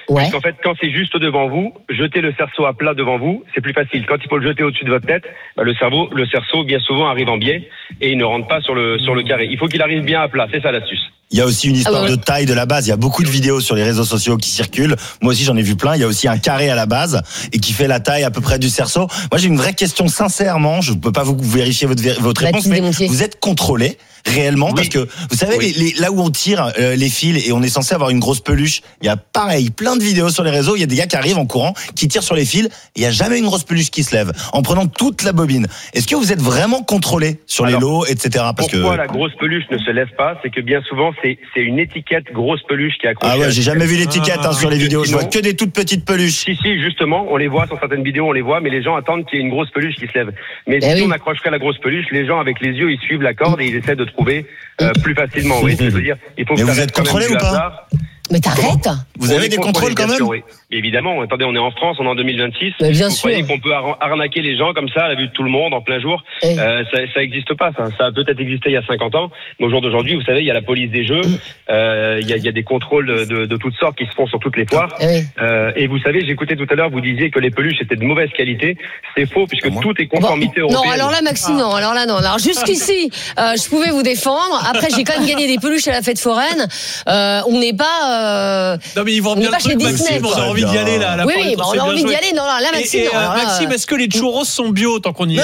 Ouais. Parce qu'en fait, quand c'est juste devant vous, jeter le cerceau à plat devant vous, c'est plus facile. Quand il faut le jeter au-dessus de votre tête, bah, le cerveau, le cerceau, bien souvent, arrive en biais et il ne rentre pas sur le, sur le carré. Il faut qu'il arrive bien à plat. C'est ça l'astuce. Il y a aussi une histoire Ah ouais, ouais. de taille de la base. Il y a beaucoup de vidéos sur les réseaux sociaux qui circulent. Moi aussi, j'en ai vu plein. Il y a aussi un carré à la base et qui fait la taille à peu près du cerceau. Moi, j'ai une vraie question, sincèrement. Je ne peux pas vous vérifier votre, votre Bah, réponse, tu mais démontier. vous êtes contrôlé réellement Oui. parce que vous savez, Oui. les, les- là où on tire euh, les fils et on est censé avoir une grosse peluche, il y a pareil, plein de vidéos sur les réseaux. Il y a des gars qui arrivent en courant, qui tirent sur les fils. Il y a jamais une grosse peluche qui se lève en prenant toute la bobine. Est-ce que vous êtes vraiment contrôlé sur Alors, les lots, et cetera. Parce Pourquoi que la grosse peluche ne se lève pas? C'est que bien souvent, c'est, c'est une étiquette grosse peluche qui est accrochée. ah ouais, à- j'ai jamais vu l'étiquette hein, sur les vidéos. Je vois que des toutes petites peluches. Si, si, justement, on les voit sur certaines vidéos, on les voit, mais les gens attendent qu'il y ait une grosse peluche qui se lève. Mais Eh si oui. on accrocherait la grosse peluche, les gens avec les yeux, ils suivent la corde et ils essaient de trouver euh, plus facilement. Oui, je veux dire, il faut que Mais ça vous reste êtes quand même contrôlé du ou pas hasard. Mais t'arrêtes. Vous On avez est des contrôlés, contrôles quand bien même sûr, oui. Évidemment, attendez, on est en France, on est en deux mille vingt-six. Mais bien Vous sûr. croyez qu'on peut ar- arnaquer les gens comme ça à la vue de tout le monde en plein jour? Eh. euh, Ça, ça existe pas. Ça, ça a peut-être existé il y a cinquante ans, mais au jour d'aujourd'hui, vous savez, il y a la police des jeux, euh, il y, a, il y a des contrôles de, de, de toutes sortes qui se font sur toutes les foires. Eh oui. Euh, et vous savez, j'écoutais tout à l'heure, vous disiez que les peluches étaient de mauvaise qualité. C'est faux, puisque tout est conformité Bon, européenne. non, alors là, Maxime, non. Alors là, non. Alors jusqu'ici, euh, je pouvais vous défendre. Après, j'ai quand même gagné des peluches à la fête foraine. Euh, on n'est pas. Euh, Non mais ils on vendent n'est bien pas le chez truc, Disney. Maxime, on a envie d'y aller là. à la Oui, fin oui, du bah, tour, on c'est a bien envie d'y joué. aller. Non, non, là, Maxime, Et, et, non, euh, alors là, Maxime, est-ce que les churros sont bio tant qu'on y est?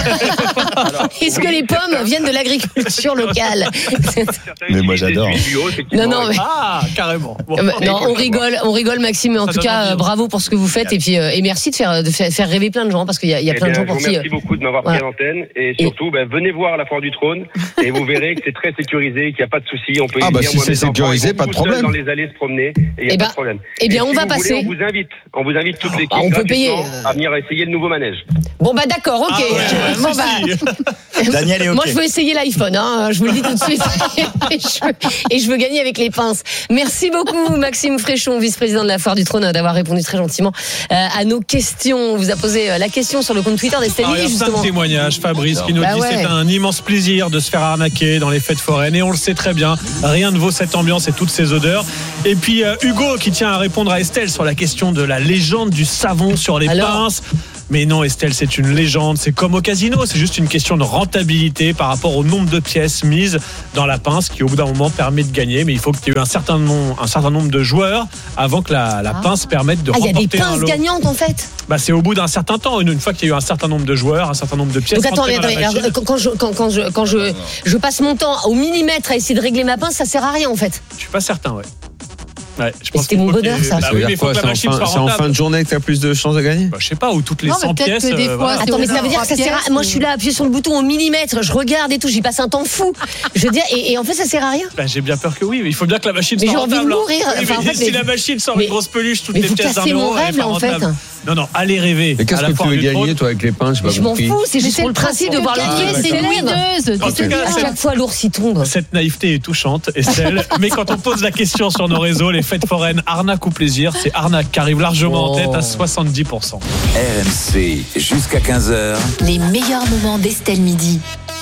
Est-ce que les pommes viennent de l'agriculture locale? Mais moi j'adore. Non, non, mais. Ah, carrément. Bon. Euh, bah, non, on rigole, on rigole, Maxime. Mais en Ça tout donne cas, envie, euh, hein. bravo pour ce que vous faites et puis euh, et merci de faire de faire, faire rêver plein de gens parce qu'il y a, il y a Eh plein de bien, gens pour je vous qui. remercie euh, beaucoup de m'avoir voilà. pris l'antenne et surtout, ben, venez voir la foire du trône et vous verrez que c'est très sécurisé, qu'il n'y a pas de souci. On peut Ah y bah venir. si Moi, c'est mes enfants, sécurisé, ils vont pas de tout seuls problème. dans les allées se promener et il n'y a Eh pas ben, de problème. eh bien, Et on si va vous passer. voulez, on vous invite, on vous invite toute l'équipe. Ah, on peut gratuitement payer. à venir essayer le nouveau manège. Bon bah d'accord, ok. Ah ouais, Bon, si, bah, Daniel est ok. Moi je veux essayer l'iPhone, hein, je vous le dis tout de suite. et, je veux, et je veux gagner avec les pinces. Merci beaucoup Maxime Fréchon, vice-président de la Foire du Trône, d'avoir répondu très gentiment euh, à nos questions. On vous a posé euh, la question sur le compte Twitter d'Estelle Ah, il y Midi, a plein de justement. témoignages, Fabrice qui nous Bah dit ouais. c'est un immense plaisir de se faire arnaquer dans les fêtes foraines et on le sait très bien, rien ne vaut cette ambiance et toutes ces odeurs. Et puis euh, Hugo qui tient à répondre à Estelle sur la question de la légende du savon sur les Alors pinces. Mais non Estelle, c'est une légende, c'est comme au casino, c'est juste une question de rentabilité par rapport au nombre de pièces mises dans la pince qui au bout d'un moment permet de gagner, mais il faut qu'il y ait eu un certain nombre, un certain nombre de joueurs avant que la, la Ah. pince permette de Ah, il y a remporter des un pinces lot. gagnantes en fait. Bah, c'est au bout d'un certain temps, une, une fois qu'il y a eu un certain nombre de joueurs, un certain nombre de pièces. Donc attends, rentrées mais dans la attendez, alors, machine. quand, quand je, quand, quand je, quand je, je passe mon temps au millimètre à essayer de régler ma pince, ça sert à rien en fait. Je suis pas certain, ouais. Ouais, je Et pense c'était qu'il mon faut qu'il y bonheur, ait- ça. Bah Ça oui, veut mais il dire faut quoi? que C'est la en, machine fin, soit c'est en fin rentable. de journée que tu as plus de chances de gagner? Bah, je sais pas, ou toutes les Non, mais cent peut-être pièces. que des euh, fois, voilà. c'est Attends, mais ça veut dire que ça sert à... Moi, je suis là, appuyé sur le bouton au millimètre, je regarde et tout, j'y passe un temps fou. Je veux dire, et, et en fait, ça sert à rien. Bah, j'ai bien peur que oui, mais il faut bien que la machine Mais soit j'ai envie de rentable. hein. mourir. Oui, Enfin, mais en fait, si mais- la machine sort mais- une grosse peluche, toutes mais les vous pièces d'un cassez mon euro, elle est rêve, pas là, en fait. rentable. Non, non, allez rêver. Mais qu'est-ce à la que tu foire veux du gagner trône. toi avec les pains? J'ai pas Je m'en compris. fous, c'est juste C'est pour le principe de voir les gagner, pièces. c'est c'est louideuse. En tout cas, À cette- chaque fois, l'ours y tombe. Cette naïveté est touchante, Estelle. Mais quand on pose la question sur nos réseaux, les fêtes foraines, arnaque ou plaisir, c'est arnaque qui arrive largement en tête à soixante-dix pour cent. R M C jusqu'à quinze heures. Les meilleurs moments d'Estelle Midi.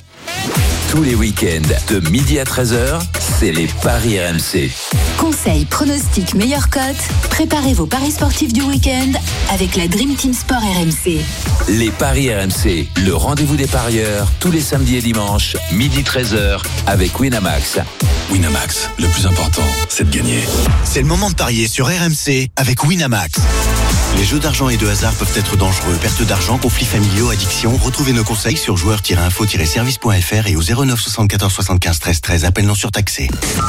Tous les week-ends de midi à treize heures, c'est les paris R M C. Conseils, pronostics, meilleures cotes. Préparez vos paris sportifs du week-end avec la Dream Team Sport R M C. Les paris R M C, le rendez-vous des parieurs, tous les samedis et dimanches, midi treize heures, avec Winamax. Winamax, le plus important, c'est de gagner. C'est le moment de parier sur R M C avec Winamax. Les jeux d'argent et de hasard peuvent être dangereux. Perte d'argent, conflits familiaux, addiction. Retrouvez nos conseils sur joueurs tiret info tiret service point f r et au zéro neuf soixante-quatorze soixante-quinze treize treize. Appel non surtaxé.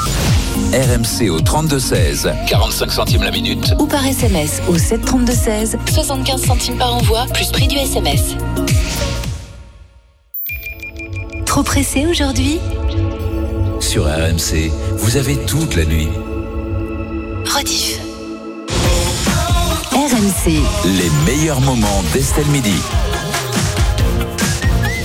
R M C au trente-deux seize, quarante-cinq centimes la minute. Ou par S M S au sept trente-deux seize, soixante-quinze centimes par envoi, plus prix du S M S. Trop pressé aujourd'hui? Sur R M C, vous avez toute la nuit Rediff. R M C. les meilleurs moments d'Estelle Midi.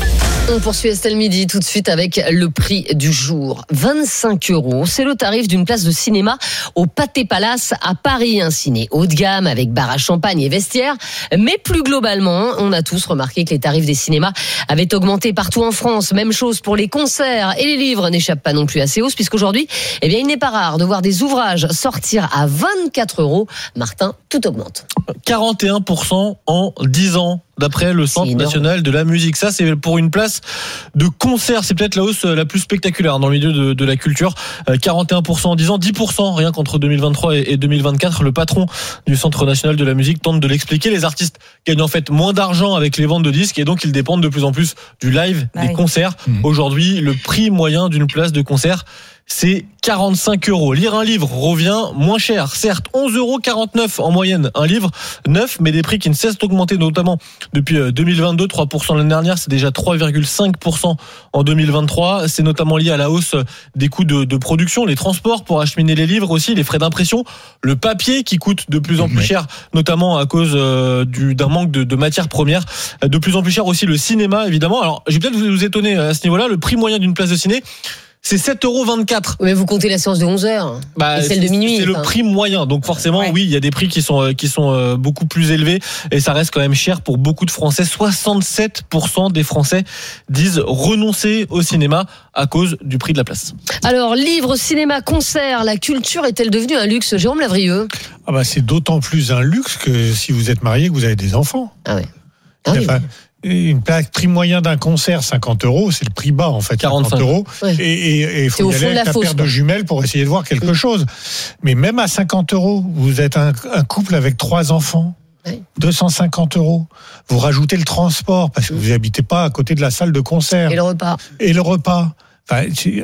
On poursuit Estelle Midi tout de suite avec le prix du jour. vingt-cinq euros, c'est le tarif d'une place de cinéma au Pathé Palace à Paris. Un ciné haut de gamme avec bar à champagne et vestiaire. Mais plus globalement, on a tous remarqué que les tarifs des cinémas avaient augmenté partout en France. Même chose pour les concerts et les livres n'échappent pas non plus à ces hausses puisqu'aujourd'hui, eh bien, il n'est pas rare de voir des ouvrages sortir à vingt-quatre euros. Martin, tout augmente. quarante et un pour cent en dix ans. D'après le Centre national de la musique. Ça, c'est pour une place de concert. C'est peut-être la hausse la plus spectaculaire dans le milieu de, de la culture. quarante et un pour cent en dix ans, dix pour cent rien qu'entre deux mille vingt-trois et deux mille vingt-quatre. Le patron du Centre national de la musique tente de l'expliquer. Les artistes gagnent en fait moins d'argent avec les ventes de disques et donc ils dépendent de plus en plus du live, ah des oui. concerts. Mmh. Aujourd'hui, le prix moyen d'une place de concert, c'est quarante-cinq euros. Lire un livre revient moins cher. Certes, onze euros quarante-neuf en moyenne. Un livre neuf, mais des prix qui ne cessent d'augmenter, notamment depuis deux mille vingt-deux, trois pour cent l'année dernière. C'est déjà trois virgule cinq pour cent en deux mille vingt-trois. C'est notamment lié à la hausse des coûts de, de production, les transports pour acheminer les livres aussi, les frais d'impression, le papier qui coûte de plus en plus cher, notamment à cause euh, du, d'un manque de, de matières premières. De plus en plus cher aussi le cinéma, évidemment. Alors, je vais peut-être vous étonner à ce niveau-là. Le prix moyen d'une place de ciné, c'est sept euros vingt-quatre. Mais vous comptez la séance de onze heures bah, et celle de minuit. C'est enfin. le prix moyen. Donc forcément, ouais. oui, il y a des prix qui sont, qui sont beaucoup plus élevés et ça reste quand même cher pour beaucoup de Français. soixante-sept pour cent des Français disent renoncer au cinéma à cause du prix de la place. Alors, livres, cinéma, concerts, la culture est-elle devenue un luxe? Jérôme Lavrieux. Ah bah, c'est d'autant plus un luxe que si vous êtes marié, que vous avez des enfants. Ah ouais. Ah oui, enfin, oui. Une plaque, prix moyen d'un concert, cinquante euros, c'est le prix bas en fait, quarante-cinq cinquante euros. Ouais. Et il faut y aller avec la paire de jumelles pour essayer de voir quelque mmh. chose. Mais même à cinquante euros, vous êtes un, un couple avec trois enfants, ouais. deux cent cinquante euros. Vous rajoutez le transport parce que vous n'habitez pas à côté de la salle de concert. Et le repas. Et le repas. Enfin,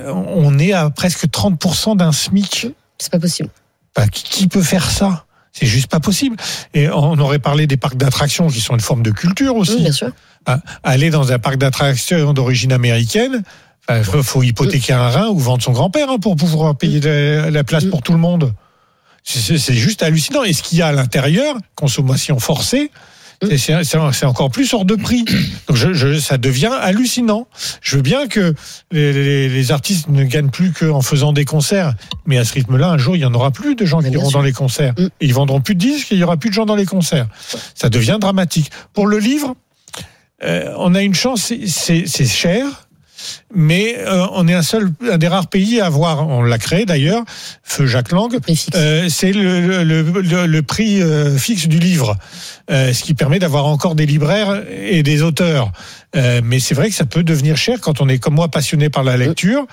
on est à presque trente pour cent d'un SMIC. C'est pas possible. Enfin, qui peut faire ça? C'est juste pas possible. Et on aurait parlé des parcs d'attractions qui sont une forme de culture aussi. Oui, bien sûr. Aller dans un parc d'attractions d'origine américaine, il faut, faut hypothéquer un rein ou vendre son grand-père hein, pour pouvoir payer la, la place pour tout le monde. C'est, c'est juste hallucinant. Et ce qu'il y a à l'intérieur, consommation forcée, c'est, c'est, c'est encore plus hors de prix. Donc je, je, ça devient hallucinant. Je veux bien que les, les, les artistes ne gagnent plus qu'en faisant des concerts, mais à ce rythme-là, un jour, il n'y en aura plus de gens mais qui iront sûr. dans les concerts. Mm. Et ils vendront plus de disques et il n'y aura plus de gens dans les concerts. Ça devient dramatique. Pour le livre, euh, on a une chance, c'est, c'est, c'est cher. Mais euh, on est un seul, un des rares pays à avoir, on l'a créé d'ailleurs, Feu Jacques Lang, euh, c'est le, le, le, le prix euh, fixe du livre, euh, ce qui permet d'avoir encore des libraires et des auteurs. Euh, mais c'est vrai que ça peut devenir cher quand on est comme moi passionné par la lecture.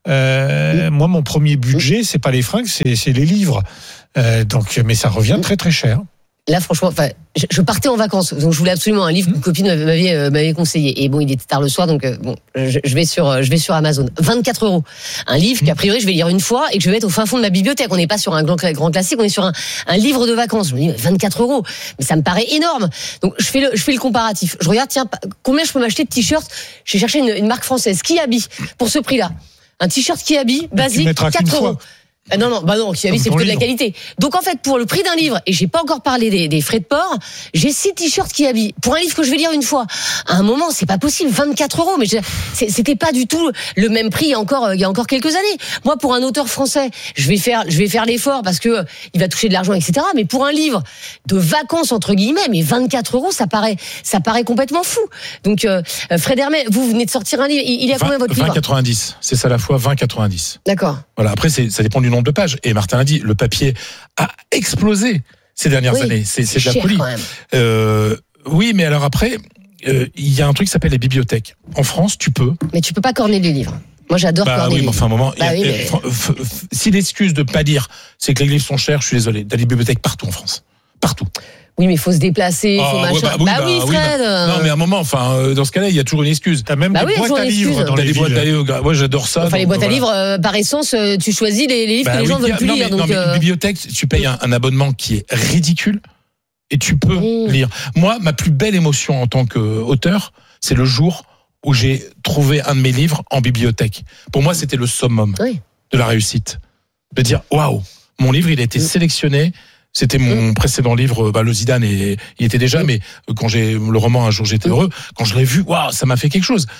Euh, moi, mon premier budget, c'est pas les fringues, c'est, c'est les livres. Euh, donc, mais ça revient très très cher. Là, franchement, enfin, je partais en vacances, donc je voulais absolument un livre qu'une copine m'avait, euh, m'avait conseillé. Et bon, il était tard le soir, donc euh, bon, je, je vais sur, je vais sur Amazon. vingt-quatre euros. Un livre qu'a priori je vais lire une fois et que je vais mettre au fin fond de ma bibliothèque. On n'est pas sur un grand, grand classique, on est sur un, un livre de vacances. Je me dis, vingt-quatre euros. Mais ça me paraît énorme. Donc, je fais le, je fais le comparatif. Je regarde, tiens, combien je peux m'acheter de t-shirts? J'ai cherché une, une marque française, Kiabi, pour ce prix-là. Un t-shirt Kiabi, basique, quatre euros. Ah non, non, bah non, Kiabi, c'est plutôt de la qualité. Donc en fait, pour le prix d'un livre, et j'ai pas encore parlé des, des frais de port, j'ai six t-shirts Kiabi. Pour un livre que je vais lire une fois, à un moment, c'est pas possible, vingt-quatre euros. Mais je, c'était pas du tout le même prix il y a encore, il y a encore quelques années. Moi, pour un auteur français, je vais faire, je vais faire l'effort parce que il va toucher de l'argent, et cetera. Mais pour un livre de vacances, entre guillemets, mais vingt-quatre euros, ça paraît, ça paraît complètement fou. Donc, euh, Fred Hermé, vous venez de sortir un livre. Il, il est à combien votre livre? vingt quatre-vingt-dix. C'est ça la fois, vingt quatre-vingt-dix. D'accord. Voilà. Après, c'est, ça dépend du nombre de pages. Et Martin l'a dit, le papier a explosé ces dernières oui, années. C'est, c'est, c'est de la folie. Euh, oui, mais alors après, euh, il y a un truc qui s'appelle les bibliothèques. En France, tu peux. Mais tu peux pas corner les livres. Moi, j'adore bah, corner oui, les livres. Enfin, un moment, bah, a, oui, mais... f- f- f- si l'excuse de pas dire, c'est que les livres sont chers, je suis désolé. T'as des bibliothèques partout en France. Partout. Oui, mais il faut se déplacer, il faut oh, machin. Ouais, bah, oui, bah, bah, oui, Fred. Oui, bah, non, mais à un moment, enfin, dans ce cas-là, il y a toujours une excuse. T'as même bah des oui, boîtes à livres dans les, les boîtes à livres. Moi, j'adore ça. Enfin, donc, les boîtes voilà. à livres, euh, par essence, tu choisis les, les livres bah, que les gens oui, ne veulent plus non, lire. Mais, donc, non, mais euh... une bibliothèque, tu payes un, un abonnement qui est ridicule et tu peux mmh. lire. Moi, ma plus belle émotion en tant qu'auteur, c'est le jour où j'ai trouvé un de mes livres en bibliothèque. Pour moi, c'était le summum oui. de la réussite. De dire, waouh, mon livre, il a été mmh. sélectionné. C'était mon mmh. précédent livre, bah, le Zidane, et, il était déjà, mmh. mais quand j'ai le roman Un jour j'étais heureux, quand je l'ai vu, waouh, ça m'a fait quelque chose.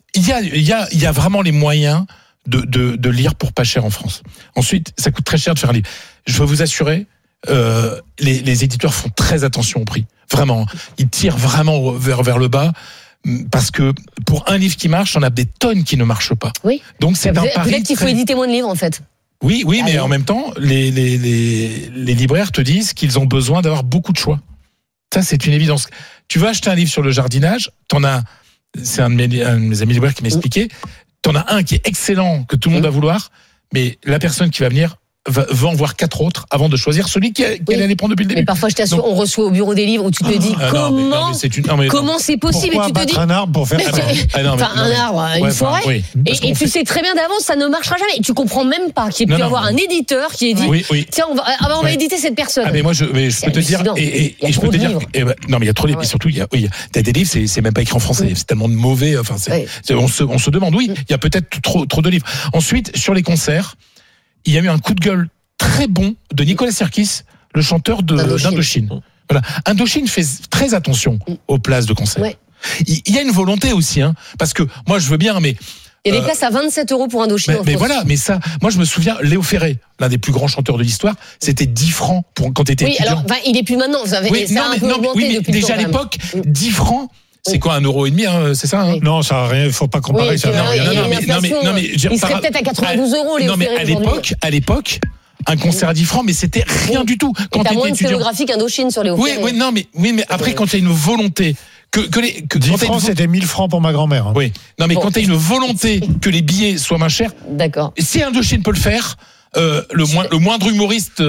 il y a, il y a, il y a vraiment les moyens de, de, de lire pour pas cher en France. Ensuite, ça coûte très cher de faire un livre. Je peux vous assurer, euh, les, les éditeurs font très attention au prix. Vraiment, ils tirent vraiment vers, vers le bas. Parce que pour un livre qui marche, on a des tonnes qui ne marchent pas. Oui. Donc c'est un pari. Peut-être qu'il faut très... éditer moins de livres en fait. Oui, oui, Allez. mais en même temps, les, les, les, les libraires te disent qu'ils ont besoin d'avoir beaucoup de choix. Ça, c'est une évidence. Tu veux acheter un livre sur le jardinage, t'en as, c'est un de mes, un de mes amis libraires qui m'expliquait, t'en as un qui est excellent, que tout le monde va vouloir, mais la personne qui va venir va, va en voir quatre autres avant de choisir celui qui, qui oui. allait prendre depuis le début. Mais parfois, je t'assure, Donc, on reçoit au bureau des livres où tu te dis ah, comment, non, mais, non, mais c'est une, non, mais, comment c'est possible Pourquoi et tu te dis un arbre pour faire ça ah, non, mais, enfin, non, un mais, arbre, une ouais, forêt. oui, et et fait... tu sais très bien d'avance, ça ne marchera jamais. Et tu comprends même pas qu'il y ait pu y avoir un éditeur qui ait dit oui, oui. tiens, on va, ah, on va ouais. éditer cette personne. Ah, mais moi, je, mais je peux te dire, et, et, et je peux te dire, et, bah, non, mais il y a trop de livres, et surtout, il y a, oui, t'as des livres, c'est, c'est même pas écrit en français, oui. c'est tellement de mauvais, enfin, c'est, oui. c'est, on se, on se demande, oui, il y a peut-être trop, trop de livres. Ensuite, sur les concerts, il y a eu un coup de gueule très bon de Nicolas Sirkis, le chanteur de, d'Indochine. d'Indochine. Voilà. Indochine fait très attention aux places de concert. Ouais. Il, il y a une volonté aussi, hein, parce que moi, je veux bien, mais il y a des euh, places à vingt-sept euros pour Indochine. Mais, mais voilà, mais ça, moi je me souviens, Léo Ferré, l'un des plus grands chanteurs de l'histoire, c'était dix francs pour quand t'étais oui, étudiant. Oui, alors, bah, il est plus maintenant. Vous avez, oui, ça non, a un mais, peu non, augmenté oui, mais depuis déjà à l'époque, dix francs. C'est quoi, un euro et demi, hein, c'est ça, hein oui. Non, ça a rien, il faut pas comparer oui, ça. Non, Non, non, non, mais, non, mais, non, mais, il serait par... peut-être à quatre-vingt-douze euros, Léo Non, mais Ferré, à l'époque, à l'époque, un concert à dix francs, mais c'était rien oui. du tout. Quand t'as moins de scénographique Indochine sur Léo oui, Ferré. Oui, non, mais, oui, mais après, quand il y a une volonté que, que les, que dix francs, c'était mille francs pour ma grand-mère. Hein. Oui. Non, mais bon. quand tu as une volonté que les billets soient moins chers. D'accord. Si Indochine peut le faire, euh, le, moins, le moindre humoriste,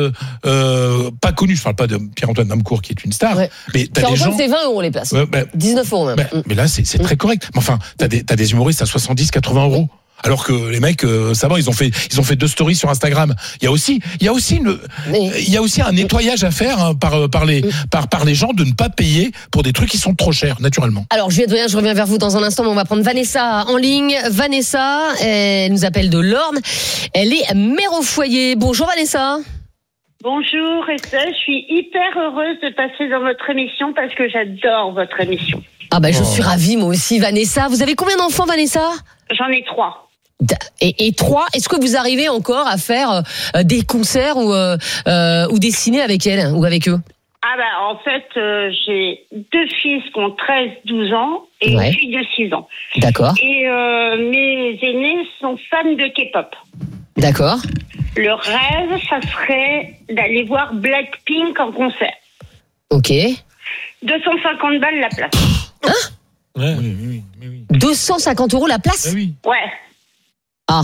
euh, pas connu, je parle pas de Pierre-Antoine Damcourt qui est une star, ouais. mais t'as des gens. C'est vingt euros les places. Ouais, bah, dix-neuf euros même. Bah, mais là, c'est, c'est très correct. Mais enfin, t'as des, t'as des humoristes à soixante-dix, quatre-vingts euros. Alors que les mecs, euh, ça va, ils ont fait, ils ont fait deux stories sur Instagram. Il y a aussi, il y a aussi une, mais, il y a aussi un nettoyage à faire hein, par, par les, par, par les gens de ne pas payer pour des trucs qui sont trop chers, naturellement. Alors, Juliette Briand, je reviens vers vous dans un instant, mais on va prendre Vanessa en ligne. Vanessa, elle nous appelle de l'Orne. Elle est mère au foyer. Bonjour Vanessa. Bonjour Estelle, je suis hyper heureuse de passer dans votre émission parce que j'adore votre émission. Ah bah, je oh. suis ravie moi aussi Vanessa. Vous avez combien d'enfants Vanessa ? J'en ai trois. Et, et trois, est-ce que vous arrivez encore à faire euh, des concerts ou, euh, euh, ou des ciné avec elles ou avec eux ? Ah bah en fait, euh, j'ai deux fils qui ont treize douze ans et ouais. une fille de six ans. D'accord. Et euh, mes aînés sont fans de K-pop. D'accord. Le rêve, ça serait d'aller voir Blackpink en concert. Ok. deux cent cinquante balles la place. Hein ? Ouais, oui, oui, oui, oui. deux cent cinquante euros la place ? Ah oui. Ouais. Ah.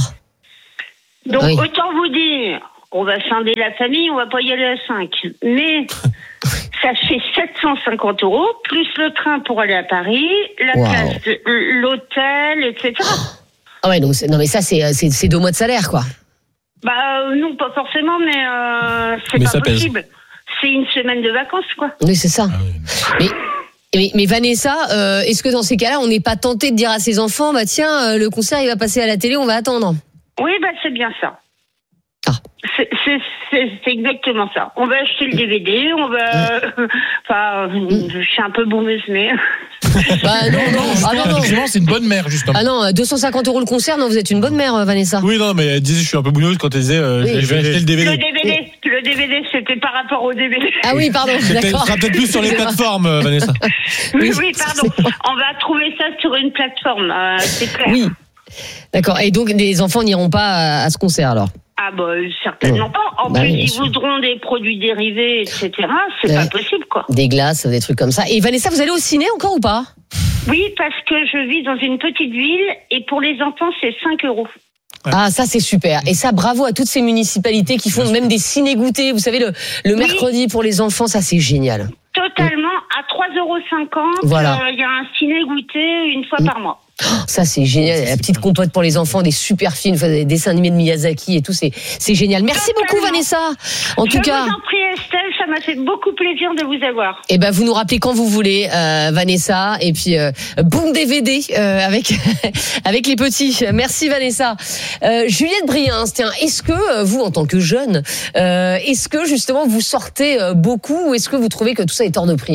Donc, oui. autant vous dire, on va scinder la famille, on va pas y aller à cinq. Mais, ça fait sept cent cinquante euros, plus le train pour aller à Paris, la wow. place, de, l'hôtel, et cetera. Ah ouais, donc, non, mais ça, c'est, c'est, c'est deux mois de salaire, quoi. Bah, euh, non, pas forcément, mais euh, c'est mais pas possible. Pèse. C'est une semaine de vacances, quoi. Oui, c'est ça. Ah oui. Mais, mais, mais Vanessa, euh, est-ce que dans ces cas-là, on n'est pas tenté de dire à ses enfants, bah tiens, euh, le concert, il va passer à la télé, on va attendre ? Oui, bah c'est bien ça. Ah. C'est, c'est, c'est, c'est exactement ça. On va acheter le D V D, on va... Mmh. Enfin, je suis un peu boumeuse, mais... Bah non, non, ah, non, non. Justement, c'est une bonne mère, justement. Ah non, deux cent cinquante euros le concert, non, vous êtes une bonne mère, Vanessa. Oui, non, mais elle disait, je suis un peu boumeuse quand elle disait, euh, oui. je vais acheter le D V D. Le D V D, le D V D, c'était par rapport au D V D. Ah oui, pardon, c'était, d'accord. Ce sera peut-être plus sur les plateformes, Vanessa. Oui, oui, pardon. On va trouver ça sur une plateforme, euh, c'est clair. Oui, d'accord. Et donc, les enfants n'iront pas à ce concert, alors ? Ah bah certainement pas. En bah, plus, ils sûr. voudront des produits dérivés, et cetera. C'est ouais. pas possible, quoi. Des glaces, des trucs comme ça. Et Vanessa, vous allez au ciné encore ou pas ? Oui, parce que je vis dans une petite ville et pour les enfants, c'est cinq euros. Ah, ça c'est super. Et ça, bravo à toutes ces municipalités qui font même des ciné-goûtés. Vous savez, le, le oui. mercredi pour les enfants, ça c'est génial. Totalement. À trois euros cinquante, il voilà. euh, y a un ciné-goûté une fois mmh. par mois. Ça c'est génial, la petite compote pour les enfants, des super films, des dessins animés de Miyazaki et tout, c'est c'est génial. Merci Totalement. beaucoup Vanessa. En je tout cas, vous en prie Estelle, ça m'a fait beaucoup plaisir de vous avoir. Et ben vous nous rappelez quand vous voulez, euh, Vanessa, et puis euh, boum D V D euh, avec avec les petits. Merci Vanessa. Euh, Juliette Briand, tiens, est-ce que vous en tant que jeune, euh, est-ce que justement vous sortez beaucoup ou est-ce que vous trouvez que tout ça est hors de prix hein ?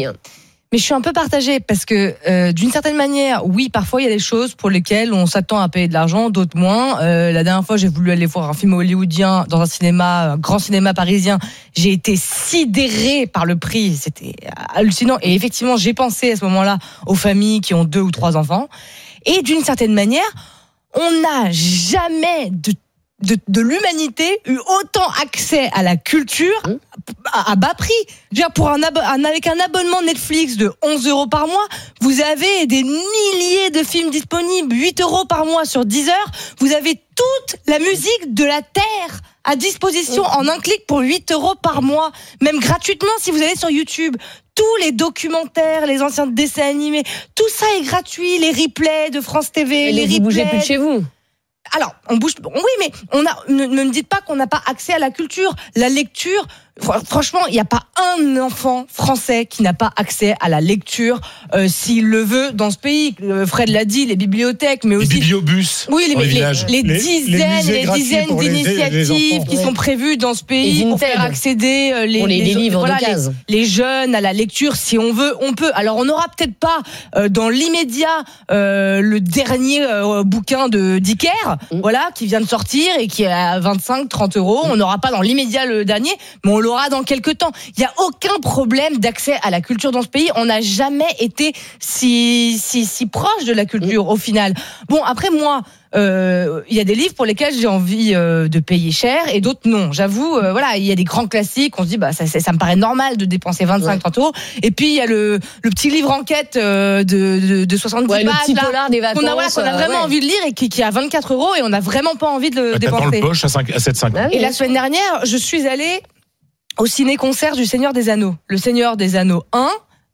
Mais je suis un peu partagée parce que euh, d'une certaine manière, oui, parfois il y a des choses pour lesquelles on s'attend à payer de l'argent, d'autres moins. Euh, la dernière fois, j'ai voulu aller voir un film hollywoodien dans un cinéma, un grand cinéma parisien. J'ai été sidérée par le prix, c'était hallucinant. Et effectivement, j'ai pensé à ce moment-là aux familles qui ont deux ou trois enfants. Et d'une certaine manière, on n'a jamais de De, de l'humanité eu autant accès à la culture à, à bas prix. Je veux dire, pour un, abo- un avec un abonnement Netflix de onze euros par mois, vous avez des milliers de films disponibles, huit euros par mois sur Deezer. Vous avez toute la musique de la terre à disposition en un clic pour huit euros par mois, même gratuitement si vous allez sur YouTube. Tous les documentaires, les anciens dessins animés, tout ça est gratuit. Les replays de France T V, Et les vous replays. bougez plus de chez vous. Alors, on bouge. Oui, mais on a. Ne, ne me dites pas qu'on n'a pas accès à la culture, la lecture. Franchement, il n'y a pas un enfant français qui n'a pas accès à la lecture euh, s'il le veut dans ce pays. Fred l'a dit, les bibliothèques, mais aussi les bibliobus. Oui, les, dans les, les, villages. les, les dizaines les et les dizaines pour les- d'initiatives les qui enfants. sont prévues dans ce pays Les pour Vinted. faire accéder euh, les, Pour les- les livres voilà, d'occasion. les, les jeunes à la lecture. Si on veut, on peut. Alors, on n'aura peut-être pas euh, dans l'immédiat euh, le dernier euh, bouquin de Dicker, Mm. voilà, qui vient de sortir et qui est à vingt-cinq, trente euros. On n'aura pas dans l'immédiat le dernier, mais on l'aura dans quelques temps. Il n'y a aucun problème d'accès à la culture dans ce pays. On n'a jamais été si, si, si proche de la culture au final. Bon, après moi, euh, il y a des livres pour lesquels j'ai envie euh, de payer cher et d'autres non. J'avoue, euh, voilà, il y a des grands classiques. On se dit, bah ça, ça, ça me paraît normal de dépenser vingt-cinq, trente euros. Et puis il y a le, le petit livre enquête euh, de, de, de soixante-dix Ouais, le pages, petit là, polar des vacances, qu'on a, voilà, qu'on a euh, vraiment ouais. envie de lire et qui, qui a vingt-quatre euros et on n'a vraiment pas envie de le Bah, t'as dans dépenser. le poche à, cinq, à sept virgule cinquante. Et la semaine dernière, je suis allée au ciné-concert du Seigneur des Anneaux. Le Seigneur des Anneaux un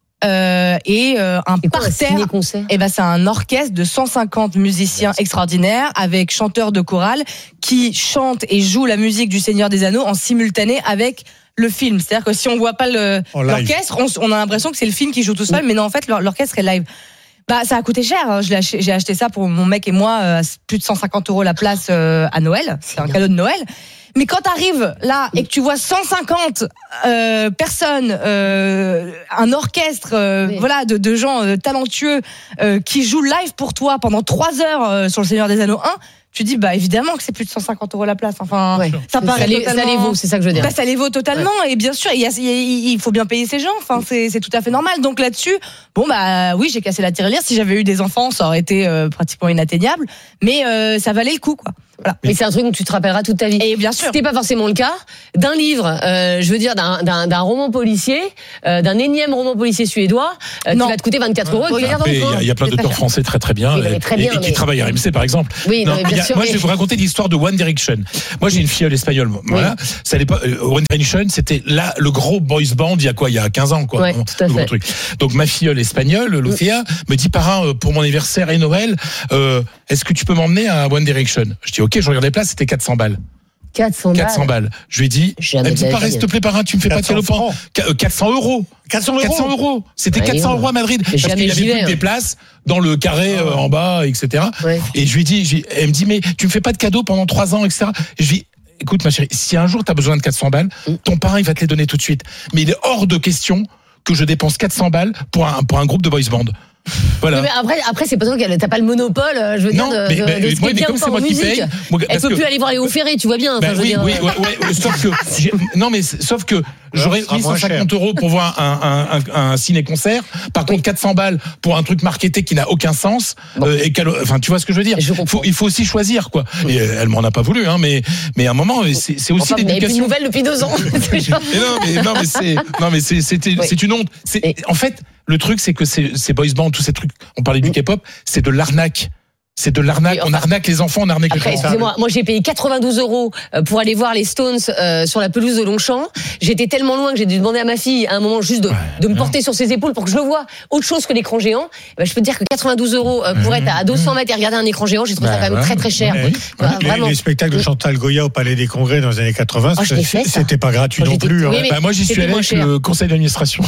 euh, et euh, un C'est quoi un parterre. ciné-concert Et ben c'est un orchestre de cent cinquante musiciens extraordinaires avec chanteurs de chorale qui chantent et jouent la musique du Seigneur des Anneaux en simultané avec le film. C'est-à-dire que si on voit pas le, En live. l'orchestre, on, on a l'impression que c'est le film qui joue tout seul, mais non, en fait, l'or- l'orchestre est live. Bah, ça a coûté cher. hein. Je l'ai acheté, j'ai acheté ça pour mon mec et moi, euh, plus de cent cinquante euros la place euh, à Noël. C'est un cadeau de Noël. Mais quand t'arrives là et que tu vois cent cinquante euh, personnes, euh, un orchestre, euh, Oui. voilà, de, de gens euh, talentueux euh, qui jouent live pour toi pendant trois heures euh, sur le Seigneur des Anneaux un, tu dis bah évidemment que c'est plus de cent cinquante euros la place. Enfin, Ouais. ça paraît ça les, totalement. ça les vaut, c'est ça que je veux dire. Bah, ça les vaut totalement et bien sûr il, y a, il, y a- il faut bien payer ces gens. Enfin c'est, c'est tout à fait normal. Donc là-dessus, bon bah oui j'ai cassé la tirelire. Si j'avais eu des enfants, ça aurait été euh, pratiquement inatteignable. Mais euh, ça valait le coup quoi. Voilà. Mais c'est un truc dont tu te rappelleras toute ta vie. Et bien sûr. C'était pas forcément le cas d'un livre, euh, je veux dire d'un, d'un, d'un roman policier, euh, d'un énième roman policier suédois, euh, qui Non. va te coûter vingt-quatre euros. et que tu regardes dans Après, le il y, coin. a- il y a plein C'est d'auteurs pas français très très bien, Oui, non, mais et- très et, bien, et qui mais- travaillent à R M C par exemple. Oui, non, mais bien il y a- sûr, moi mais- je vais vous raconter l'histoire de One Direction. Moi j'ai une filleule espagnole. Voilà. Ça n'est pas euh, One Direction, c'était là le gros boys band il y a quoi, il y a quinze ans quoi. Ouais, Bon, tout à le gros fait. truc. Donc ma filleule espagnole, Lucia, me dit parrain euh, pour mon anniversaire et Noël, euh, est-ce que tu peux m'emmener à One Direction? Je dis OK, je regarde les places, c'était quatre cents balles. quatre cents balles. quatre cents balles. Je lui ai dit, Jamais elle me dit de la pareil, vie. s'il te plaît, parrain, tu me fais pas de cadeau quatre cents pour quatre cents euros. quatre cents euros. quatre cents euros. C'était Ouais, quatre cents ouais. euros à Madrid. Mais Parce jamais qu'il y avait j'y plus vais, que des hein. places dans le carré euh, en bas, et cetera. Ouais. Et je lui dis, je lui- elle me dit, mais tu me fais pas de cadeau pendant trois ans, et cetera. Et je lui dis, écoute, ma chérie, si un jour tu as besoin de quatre cents balles, ton parrain, il va te les donner tout de suite. Mais il est hors de question que je dépense quatre cents balles pour un, pour un groupe de boys band. Voilà. Oui, mais après, après c'est pas toi qui a- t'as pas le monopole, euh, je veux Non, dire, de, mais- de, mais- de ce qui ouais, est mais bien comme ou c'est pas moi en qui musique. paye, moi, Elle parce peut que- plus aller voir Léo Ferré, tu vois bien. Ben Enfin, je veux oui, dire, oui, euh, ouais, ouais, sauf que j'ai- non mais c'est- sauf que j'aurais sera mis moins cent cinquante euros pour voir un, un, un, un ciné-concert. Par contre, quatre cents balles pour un truc marketé qui n'a aucun sens. euh, et qu'elle- enfin, tu vois ce que je veux dire. Je faut, il faut aussi choisir quoi. Et euh, elle m'en a pas voulu, hein, mais mais à un moment, c'est c'est aussi Enfin, vous n'avez plus de l'éducation. nouvelles depuis deux ans. C'est genre- Mais non, mais non, mais c'est non, mais c'est c'était- Oui. c'est une honte. C'est en fait le truc, c'est que ces, ces boys bands, tous ces trucs, on parlait du K-pop, c'est de l'arnaque. C'est de l'arnaque. Oui, enfin, on arnaque les enfants, on arnaque les Après, parents. excusez-moi, moi j'ai payé quatre-vingt-douze euros pour aller voir les Stones euh, sur la pelouse de Longchamp. J'étais tellement loin que j'ai dû demander à ma fille à un moment juste de, de me porter sur ses épaules pour que je le vois autre chose que l'écran géant. Eh ben, je peux te dire que quatre-vingt-douze euros euh, pour être à deux cents mètres et regarder un écran géant, j'ai trouvé ça Bah, quand même ouais. très très cher. Ouais. Bah, Les- vraiment. Les spectacles de Chantal Goya au Palais des Congrès dans les années quatre-vingts, Oh, je l'ai fait, ça. c'était pas gratuit Moi, non j'étais- plus. oui, hein. mais Bah, moi, j'y suis c'était allé moins avec cher. le conseil d'administration.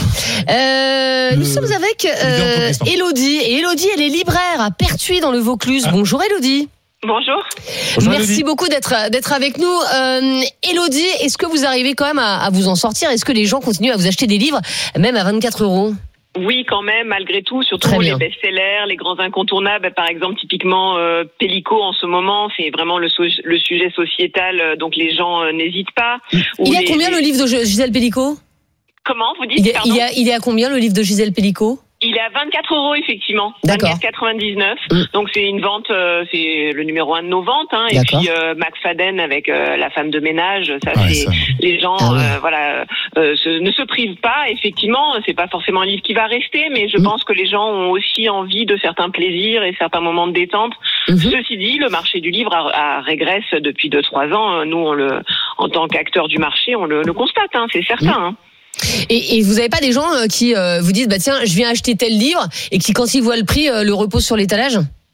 Euh, nous Le- sommes avec le euh, leader de l'entreprise. Elodie. Et Elodie, elle est libraire à Pertuis dans le Vaucluse. Ah. Bonjour Elodie. Bonjour. Bonjour, Merci Elodie. beaucoup d'être d'être avec nous. Euh, Elodie, est-ce que vous arrivez quand même à, à vous en sortir? Est-ce que les gens continuent à vous acheter des livres, même à vingt-quatre euros? Oui, quand même, malgré tout, surtout les best-sellers, les grands incontournables, par exemple, typiquement euh, Pellico en ce moment, c'est vraiment le, so- le sujet sociétal, euh, donc les gens euh, n'hésitent pas. Il est à combien les... le livre de Gisèle Pellico ? Comment, vous dites, il est, pardon ? il, est à, il est à combien le livre de Gisèle Pellico ? Il est à vingt-quatre euros, effectivement. D'accord. vingt-quatre quatre-vingt-dix-neuf. Mmh. Donc, c'est une vente, euh, c'est le numéro un de nos ventes, hein. Et D'accord. puis, euh, McFadden avec euh, la femme de ménage, ça, Ouais, c'est, ça. les gens, Ah ouais. euh, voilà, euh, se, ne se privent pas, effectivement. C'est pas forcément un livre qui va rester, mais je mmh. pense que les gens ont aussi envie de certains plaisirs et certains moments de détente. Mmh. Ceci dit, le marché du livre a, a régresse depuis deux, trois ans. Nous, on le, en tant qu'acteurs du marché, on le, le constate, hein, c'est certain, mmh. hein. Et, et vous n'avez pas des gens qui euh, vous disent bah tiens je viens acheter tel livre et qui quand ils voient le prix euh, le reposent sur l'étalage ?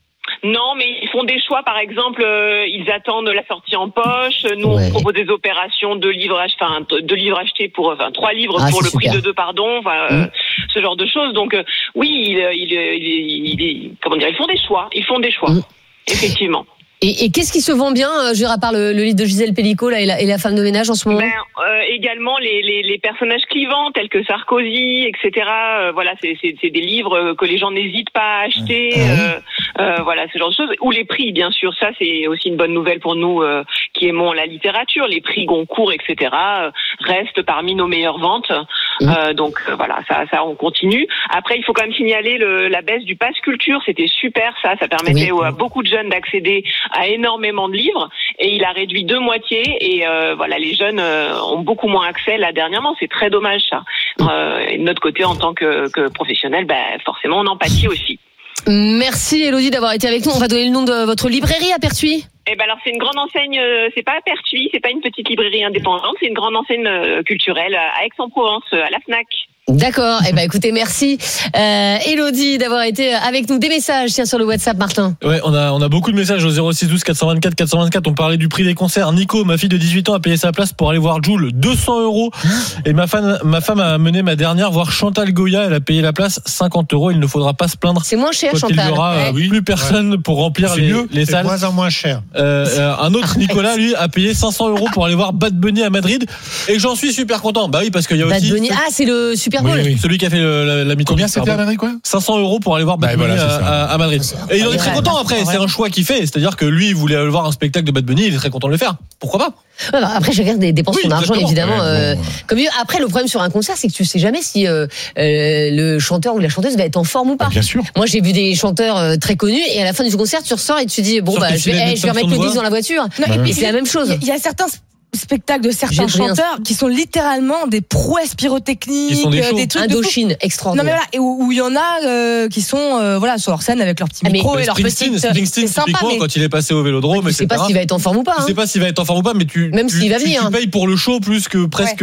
Non, mais ils font des choix. Par exemple, euh, ils attendent la sortie en poche. Nous, ouais. on propose des opérations de livres, ach- enfin, deux livres achetés pour, enfin, trois livres ah, pour le super. prix de deux, pardon. Enfin, mmh. euh, ce genre de choses. Donc, euh, oui, ils, ils, ils, ils, comment dire, ils font des choix. Ils font des choix, mmh. effectivement. Et, et qu'est-ce qui se vend bien, euh, je veux dire, à part le, le livre de Gisèle Pellico là, et, la, et la femme de ménage en ce moment ? Ben, euh, également les, les, les personnages clivants tels que Sarkozy, et cetera. Euh, voilà, c'est, c'est, c'est des livres que les gens n'hésitent pas à acheter. Euh, euh, voilà, ce genre de choses. Ou les prix, bien sûr. Ça, c'est aussi une bonne nouvelle pour nous euh, qui aimons la littérature. Les prix Goncourt, et cetera. Euh, restent parmi nos meilleures ventes. Euh, donc euh, voilà, ça, ça, on continue. Après, il faut quand même signaler le, la baisse du pass culture. C'était super, ça. Ça permettait oui. à beaucoup de jeunes d'accéder à énormément de livres et il a réduit de moitié et euh, voilà les jeunes euh, ont beaucoup moins accès là dernièrement, c'est très dommage ça. Euh, et de notre côté en tant que, que professionnel, bah, forcément on en pâtit aussi. Merci Élodie d'avoir été avec nous. On va donner le nom de votre librairie à Pertuis. Eh ben alors c'est une grande enseigne, euh, c'est pas à Pertuis, c'est pas une petite librairie indépendante, c'est une grande enseigne euh, culturelle à Aix-en-Provence, à la Fnac. D'accord. Eh ben, écoutez, merci, euh, Élodie d'avoir été avec nous. Des messages, tiens, sur le WhatsApp, Martin. Ouais, on a, on a beaucoup de messages au zéro six douze quatre cent vingt-quatre quatre cent vingt-quatre. On parlait du prix des concerts. Nico, ma fille de dix-huit ans, a payé sa place pour aller voir Jul, deux cents euros. Et ma femme, ma femme a mené ma dernière voir Chantal Goya. Elle a payé la place cinquante euros. Il ne faudra pas se plaindre. C'est moins cher, quand Chantal. Il y aura ouais. euh, plus personne ouais. pour remplir c'est les, mieux, les c'est salles. moins en moins cher. Euh, euh, un autre Nicolas, lui, a payé cinq cents euros pour aller voir Bad Bunny à Madrid. Et j'en suis super content. Bah oui, parce qu'il y a Bad aussi. Bunny. Ah, c'est le Super Bowl. Oui, oui. Celui qui a fait le, la, la mythologie. Combien c'était à Madrid, quoi? cinq cents euros pour aller voir Bad bah, Bunny voilà, à, à, à Madrid. Et il en est très content après. C'est un choix qu'il fait. C'est-à-dire que lui, il voulait aller voir un spectacle de Bad Bunny. Il est très content de le faire. Pourquoi pas? Ouais, bah après, chacun dépense oui, son argent, évidemment. Ouais, euh, bon, ouais. Comme après, le problème sur un concert, c'est que tu sais jamais si euh, euh, le chanteur ou la chanteuse va être en forme ou pas. Bien sûr. Moi, j'ai vu des chanteurs euh, très connus et à la fin du concert, tu ressors et tu te dis bon, bah, je vais, hey, je vais remettre le disque dans la voiture. Non, et puis c'est la même chose. Il y a certains spectacles de certains chanteurs qui sont littéralement des prouesses pyrotechniques, qui sont des, des trucs Indochine de extraordinaires. Non mais voilà, et où il y en a euh, qui sont euh, voilà sur leur scène avec leur petit micro ah, et leur petite. Springsteen, typiquement, mais... quand il est passé au Vélodrome, tu sais pas s'il va être en forme ou pas. Tu sais pas s'il va être en forme ou pas, mais tu même tu, s'il va tu, venir. Tu payes pour le show plus que presque